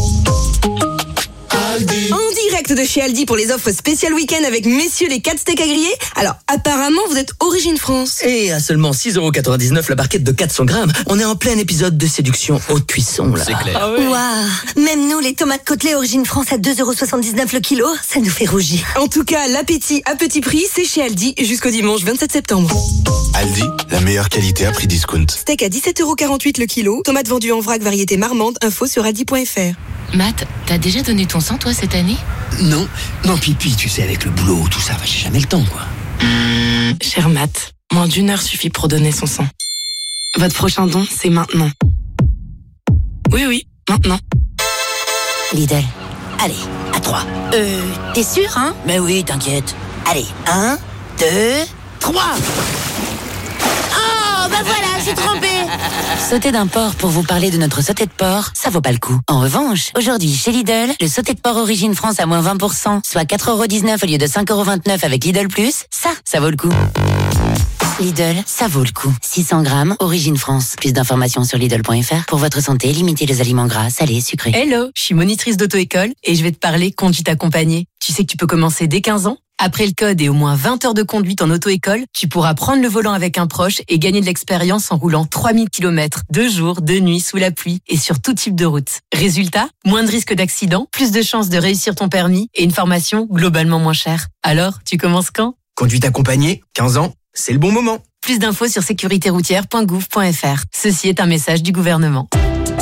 En direct de chez Aldi pour les offres spéciales week-end avec messieurs les 4 steaks à griller. Alors, apparemment, vous êtes Origine France. Et à seulement 6,99€ la barquette de 400 grammes, on est en plein épisode de séduction haute cuisson, là. C'est clair. Ah ouais. Waouh. Même nous, les tomates côtelées Origine France à 2,79€ le kilo, ça nous fait rougir. En tout cas, l'appétit à petit prix, c'est chez Aldi jusqu'au dimanche 27 septembre. Aldi, la meilleure qualité à prix discount. Steak à 17,48€ le kilo, tomates vendues en vrac variété marmande, info sur aldi.fr. Matt, t'as déjà donné ton sang, toi, cette année? Non, Pipi, tu sais, avec le boulot, tout ça, j'ai jamais le temps, quoi. Cher Matt, moins d'1 heure suffit pour donner son sang. Votre prochain don, c'est maintenant. Oui, maintenant. Lidl. Allez, à 3. T'es sûr, hein? Mais oui, t'inquiète. Allez, 1, 2, 3. Oh, bah voilà, j'ai trompé. Sauter d'un porc pour vous parler de notre sauté de porc, ça vaut pas le coup. En revanche, aujourd'hui, chez Lidl, le sauté de porc Origine France à moins 20%, soit 4,19€ au lieu de 5,29€ avec Lidl+, ça vaut le coup. Lidl, ça vaut le coup. 600 grammes, Origine France. Plus d'informations sur Lidl.fr. Pour votre santé, limitez les aliments gras, salés, sucrés. Hello, je suis monitrice d'auto-école et je vais te parler conduite accompagnée. Tu sais que tu peux commencer dès 15 ans? Après le code et au moins 20 heures de conduite en auto-école, tu pourras prendre le volant avec un proche et gagner de l'expérience en roulant 3000 km, 2 jours, 2 nuits, sous la pluie et sur tout type de route. Résultat, moins de risques d'accident, plus de chances de réussir ton permis et une formation globalement moins chère. Alors, tu commences quand? Conduite accompagnée, 15 ans, c'est le bon moment. Plus d'infos sur sécuritéroutière.gouv.fr. Ceci est un message du gouvernement.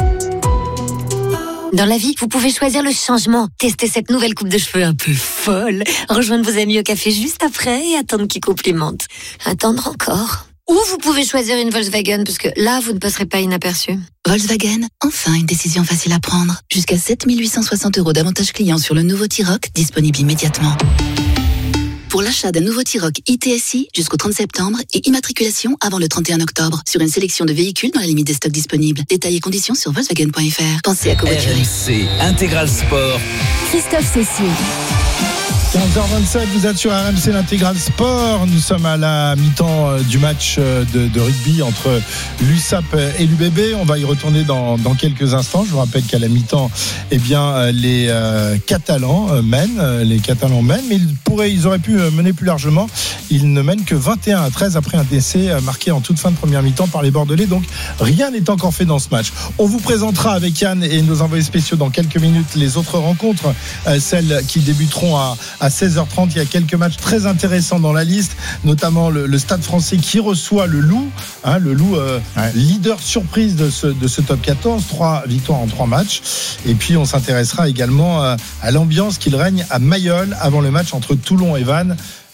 Dans la vie, vous pouvez choisir le changement. Tester cette nouvelle coupe de cheveux un peu folle. Rejoindre vos amis au café juste après et attendre qu'ils complimentent. Attendre encore. Ou vous pouvez choisir une Volkswagen, parce que là, vous ne passerez pas inaperçu. Volkswagen, enfin une décision facile à prendre. Jusqu'à 7 860€ d'avantages clients sur le nouveau T-Roc, disponible immédiatement. Pour l'achat d'un nouveau T-Roc ITSI jusqu'au 30 septembre et immatriculation avant le 31 octobre sur une sélection de véhicules dans la limite des stocks disponibles. Détails et conditions sur Volkswagen.fr. Pensez à covoiturer. RMC Intégral Sport. Christophe Cessier. 15h27, vous êtes sur RMC l'Intégral Sport. Nous sommes à la mi-temps du match de rugby entre l'USAP et l'UBB. On va y retourner dans quelques instants. Je vous rappelle qu'à la mi-temps, les Catalans mènent, mais ils auraient pu mener plus largement. Ils ne mènent que 21-13 après un décès marqué en toute fin de première mi-temps par les Bordelais. Donc rien n'est encore fait dans ce match. On vous présentera avec Yann et nos envoyés spéciaux dans quelques minutes les autres rencontres, celles qui débuteront à 16h30. Il y a quelques matchs très intéressants dans la liste, notamment le Stade Français qui reçoit le Loup, leader surprise de ce top 14, 3 victoires en 3 matchs. Et puis on s'intéressera également à l'ambiance qu'il règne à Mayol avant le match entre Toulon et Vannes.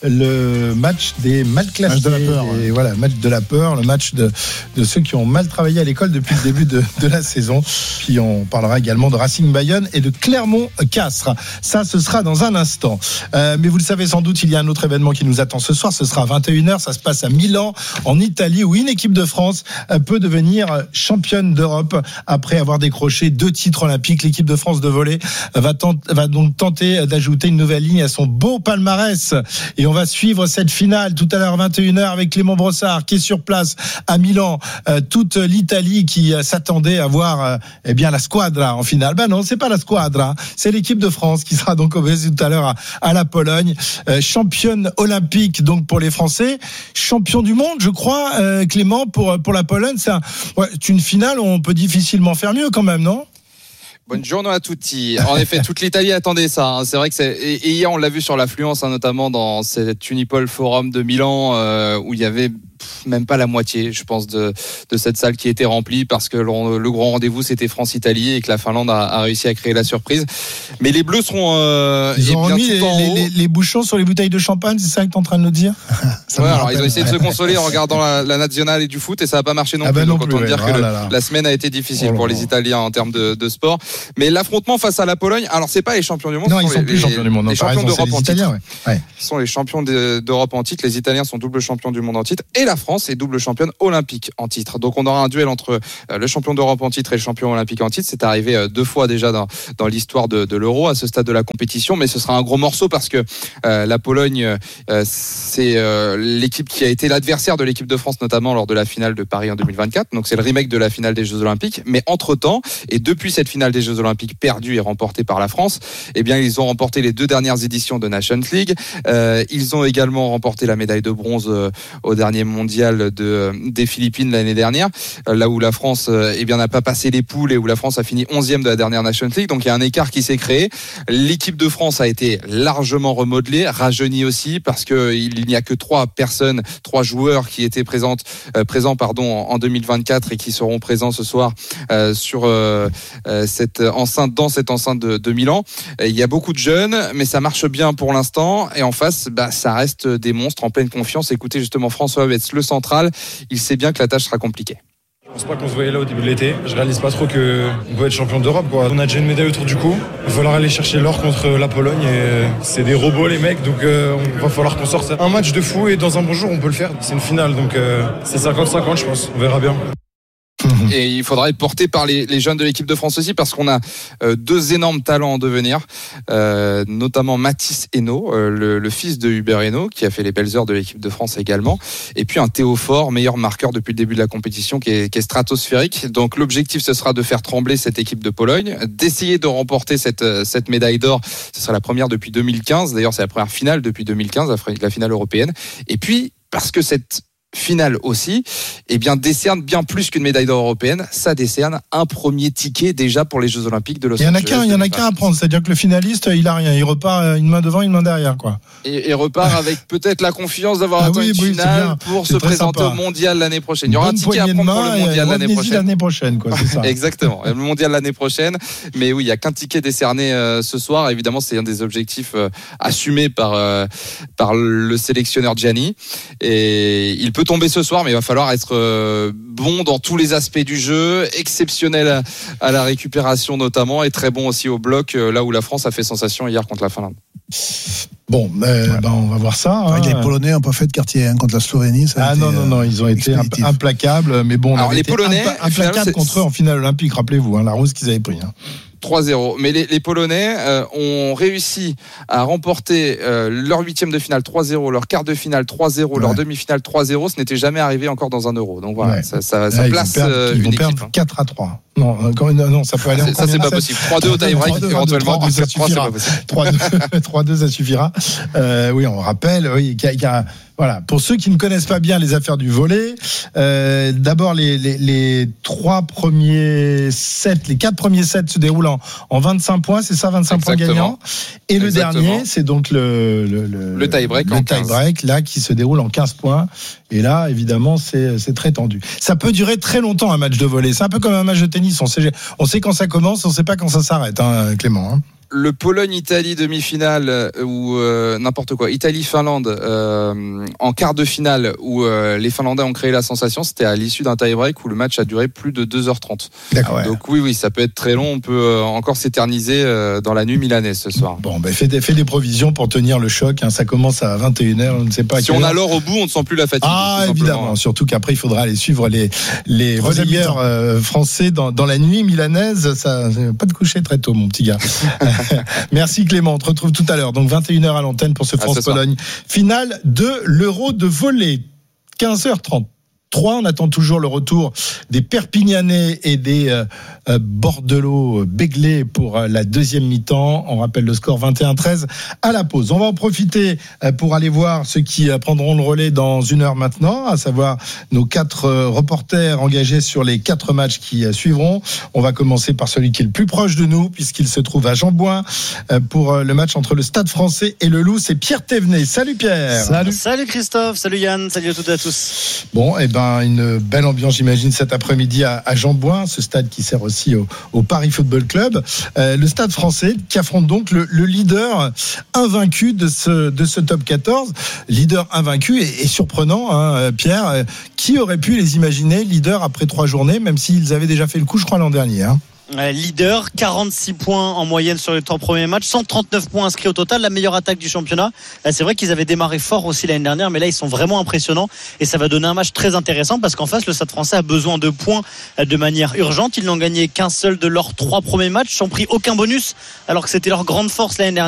le match des mal classés. Match de la peur. Et voilà, match de la peur, le match de ceux qui ont mal travaillé à l'école depuis le début de la saison. Puis on parlera également de Racing Bayonne et de Clermont-Castres. Ça, ce sera dans un instant. Mais vous le savez sans doute, il y a un autre événement qui nous attend ce soir. Ce sera à 21h. Ça se passe à Milan, en Italie, où une équipe de France peut devenir championne d'Europe après avoir décroché 2 titres olympiques. L'équipe de France de volley va donc tenter d'ajouter une nouvelle ligne à son beau palmarès. Et on va suivre cette finale tout à l'heure 21h avec Clément Brossard qui est sur place à Milan. Toute l'Italie qui s'attendait à voir la squadra en finale. Ben non, c'est pas la squadra, c'est l'équipe de France qui sera donc opposée tout à l'heure à la Pologne. Championne olympique donc pour les Français, champion du monde, je crois, Clément, pour la Pologne. C'est une finale où on peut difficilement faire mieux quand même, non ? Buongiorno a tutti. En effet, toute l'Italie attendait ça. C'est vrai que et hier on l'a vu sur l'affluence, notamment dans cet Unipol Forum de Milan, où il y avait même pas la moitié, je pense, de cette salle qui était remplie parce que le grand rendez-vous c'était France-Italie et que la Finlande a réussi à créer la surprise. Mais les Bleus seront ils ont remis les bouchons sur les bouteilles de champagne, c'est ça que tu es en train de nous dire? Ouais, alors ils ont essayé de se consoler en regardant la nationale et du foot et ça n'a pas marché non plus. Donc autant dire que la semaine a été difficile pour les Italiens en termes de sport. Mais l'affrontement face à la Pologne, alors c'est pas les champions du monde, non, ils sont plus champions du monde. Les champions d'Europe en titre. Ouais. Ils sont les champions d'Europe en titre. Les Italiens sont double champions du monde en titre et la France est double championne olympique en titre. Donc on aura un duel entre le champion d'Europe en titre et le champion olympique en titre. C'est arrivé 2 fois déjà dans l'histoire de l'Euro à ce stade de la compétition, mais ce sera un gros morceau parce que la Pologne, c'est l'équipe qui a été l'adversaire de l'équipe de France, notamment lors de la finale de Paris en 2024. Donc c'est le remake de la finale des Jeux Olympiques. Mais entre-temps, et depuis cette finale des Jeux Olympiques perdue et remportée par la France, eh bien ils ont remporté les 2 dernières éditions de Nations League. Ils ont également remporté la médaille de bronze au dernier mondial des Philippines l'année dernière, là où la France n'a pas passé les poules et où la France a fini 11e de la dernière Nations League. Donc il y a un écart qui s'est créé. L'équipe de France a été largement remodelée, rajeunie aussi, parce qu'il n'y a que 3 joueurs qui étaient présents en 2024 et qui seront présents ce soir sur cette enceinte de Milan. Il y a beaucoup de jeunes, mais ça marche bien pour l'instant. Et en face, ça reste des monstres en pleine confiance. Écoutez justement François Huetz, le central, il sait bien que la tâche sera compliquée. Je pense pas qu'on se voyait là au début de l'été. Je réalise pas trop qu'on peut être champion d'Europe, quoi. On a déjà une médaille autour du cou. Il va falloir aller chercher l'or contre la Pologne et c'est des robots les mecs, donc on va falloir qu'on sorte un match de fou et dans un bon jour on peut le faire. C'est une finale, donc c'est 50-50 je pense. On verra bien. Et il faudra être porté par les jeunes de l'équipe de France aussi, parce qu'on a 2 énormes talents en devenir, notamment Mathis Hainaut, le fils de Hubert Hainaut, qui a fait les belles heures de l'équipe de France également, et puis un Théo Fort, meilleur marqueur depuis le début de la compétition, qui est stratosphérique. Donc l'objectif, ce sera de faire trembler cette équipe de Pologne, d'essayer de remporter cette médaille d'or. Ce sera la première depuis 2015, d'ailleurs c'est la première finale depuis 2015, la finale européenne. Et puis, parce que cette finale aussi, décerne bien plus qu'une médaille d'or européenne. Ça décerne un premier ticket déjà pour les Jeux Olympiques de Los Angeles. Il y en a qu'un à prendre, c'est-à-dire que le finaliste, il a rien. Il repart une main devant, une main derrière, quoi. Et repart avec peut-être la confiance d'avoir atteint une finale pour se présenter au Mondial l'année prochaine. Il y aura un ticket à prendre pour le Mondial l'année prochaine. Quoi, c'est ça. Exactement. Le Mondial l'année prochaine. Mais oui, il n'y a qu'un ticket décerné ce soir. Évidemment, c'est un des objectifs assumés par le sélectionneur Gianni. Et il peut tomber ce soir, mais il va falloir être bon dans tous les aspects du jeu, exceptionnel à la récupération notamment, et très bon aussi au bloc, là où la France a fait sensation hier contre la Finlande. Bon, on va voir ça. Hein. Les Polonais n'ont pas fait de quartier contre la Slovénie. Non, ils ont été implacables, mais bon, on a été implacables contre eux en finale olympique, rappelez-vous, la rose qu'ils avaient pris. 3-0. Mais les Polonais ont réussi à remporter leur 8e de finale 3-0, leur quart de finale 3-0, leur demi-finale 3-0. Ce n'était jamais arrivé encore dans un Euro. Donc voilà, ça place ils vont perdre 4-3. Non, ça peut aller encore. Ça, c'est pas possible. 3-2 au tie-break, éventuellement. 3-2, ça suffira. 3-2, ça suffira. Oui, on rappelle, qu'il y a voilà. Pour ceux qui ne connaissent pas bien les affaires du volley, d'abord les 4 premiers sets se déroulent en 25 points, c'est ça, 25 points gagnants. Et le dernier, c'est donc le tie-break là qui se déroule en 15 points. Et là, évidemment, c'est très tendu. Ça peut durer très longtemps un match de volley. C'est un peu comme un match de tennis. On sait quand ça commence, on sait pas quand ça s'arrête, Clément. le Pologne-Italie demi-finale ou n'importe quoi, Italie-Finlande en quart de finale où les Finlandais ont créé la sensation, c'était à l'issue d'un tie-break où le match a duré plus de 2h30. D'accord. Donc oui, ça peut être très long. On peut encore s'éterniser dans la nuit milanaise ce soir. Bon, fais des provisions pour tenir le choc. Ça commence à 21h, on ne sait pas. Si on a l'or au bout, on ne sent plus la fatigue. Ah, évidemment. Surtout qu'après, il faudra aller suivre les relayeurs français dans la nuit milanaise. Ça va pas te coucher très tôt, mon petit gars. Merci Clément. On te retrouve tout à l'heure. Donc 21h à l'antenne pour ce France-Pologne. Finale de l'Euro de volley. 15h30. On attend toujours le retour des Perpignanais et des Bordelot Béglés pour la deuxième mi-temps. On rappelle le score 21-13 à la pause. On va en profiter pour aller voir ceux qui prendront le relais dans une heure maintenant, à savoir nos 4 reporters engagés sur les 4 matchs qui suivront. On va commencer par celui qui est le plus proche de nous, puisqu'il se trouve à Jean-Bouin pour le match entre le Stade Français et le Loup. C'est Pierre Thévenet. Salut Pierre. Salut Christophe, salut Yann, salut à toutes et à tous. Bon, une belle ambiance, j'imagine, cet après-midi à Jean-Bouin, ce stade qui sert aussi au Paris Football Club. Le Stade Français qui affronte donc le leader invaincu de ce top 14. Leader invaincu et surprenant, hein, Pierre. Qui aurait pu les imaginer leader après 3 journées, même s'ils avaient déjà fait le coup, je crois, l'an dernier, hein. Leader, 46 points en moyenne sur les 3 premiers matchs, 139 points inscrits au total, la meilleure attaque du championnat. C'est vrai qu'ils avaient démarré fort aussi l'année dernière, mais là ils sont vraiment impressionnants et ça va donner un match très intéressant parce qu'en face le Stade Français a besoin de points de manière urgente. Ils n'ont gagné qu'un seul de leurs 3 premiers matchs, sans pris aucun bonus alors que c'était leur grande force l'année dernière.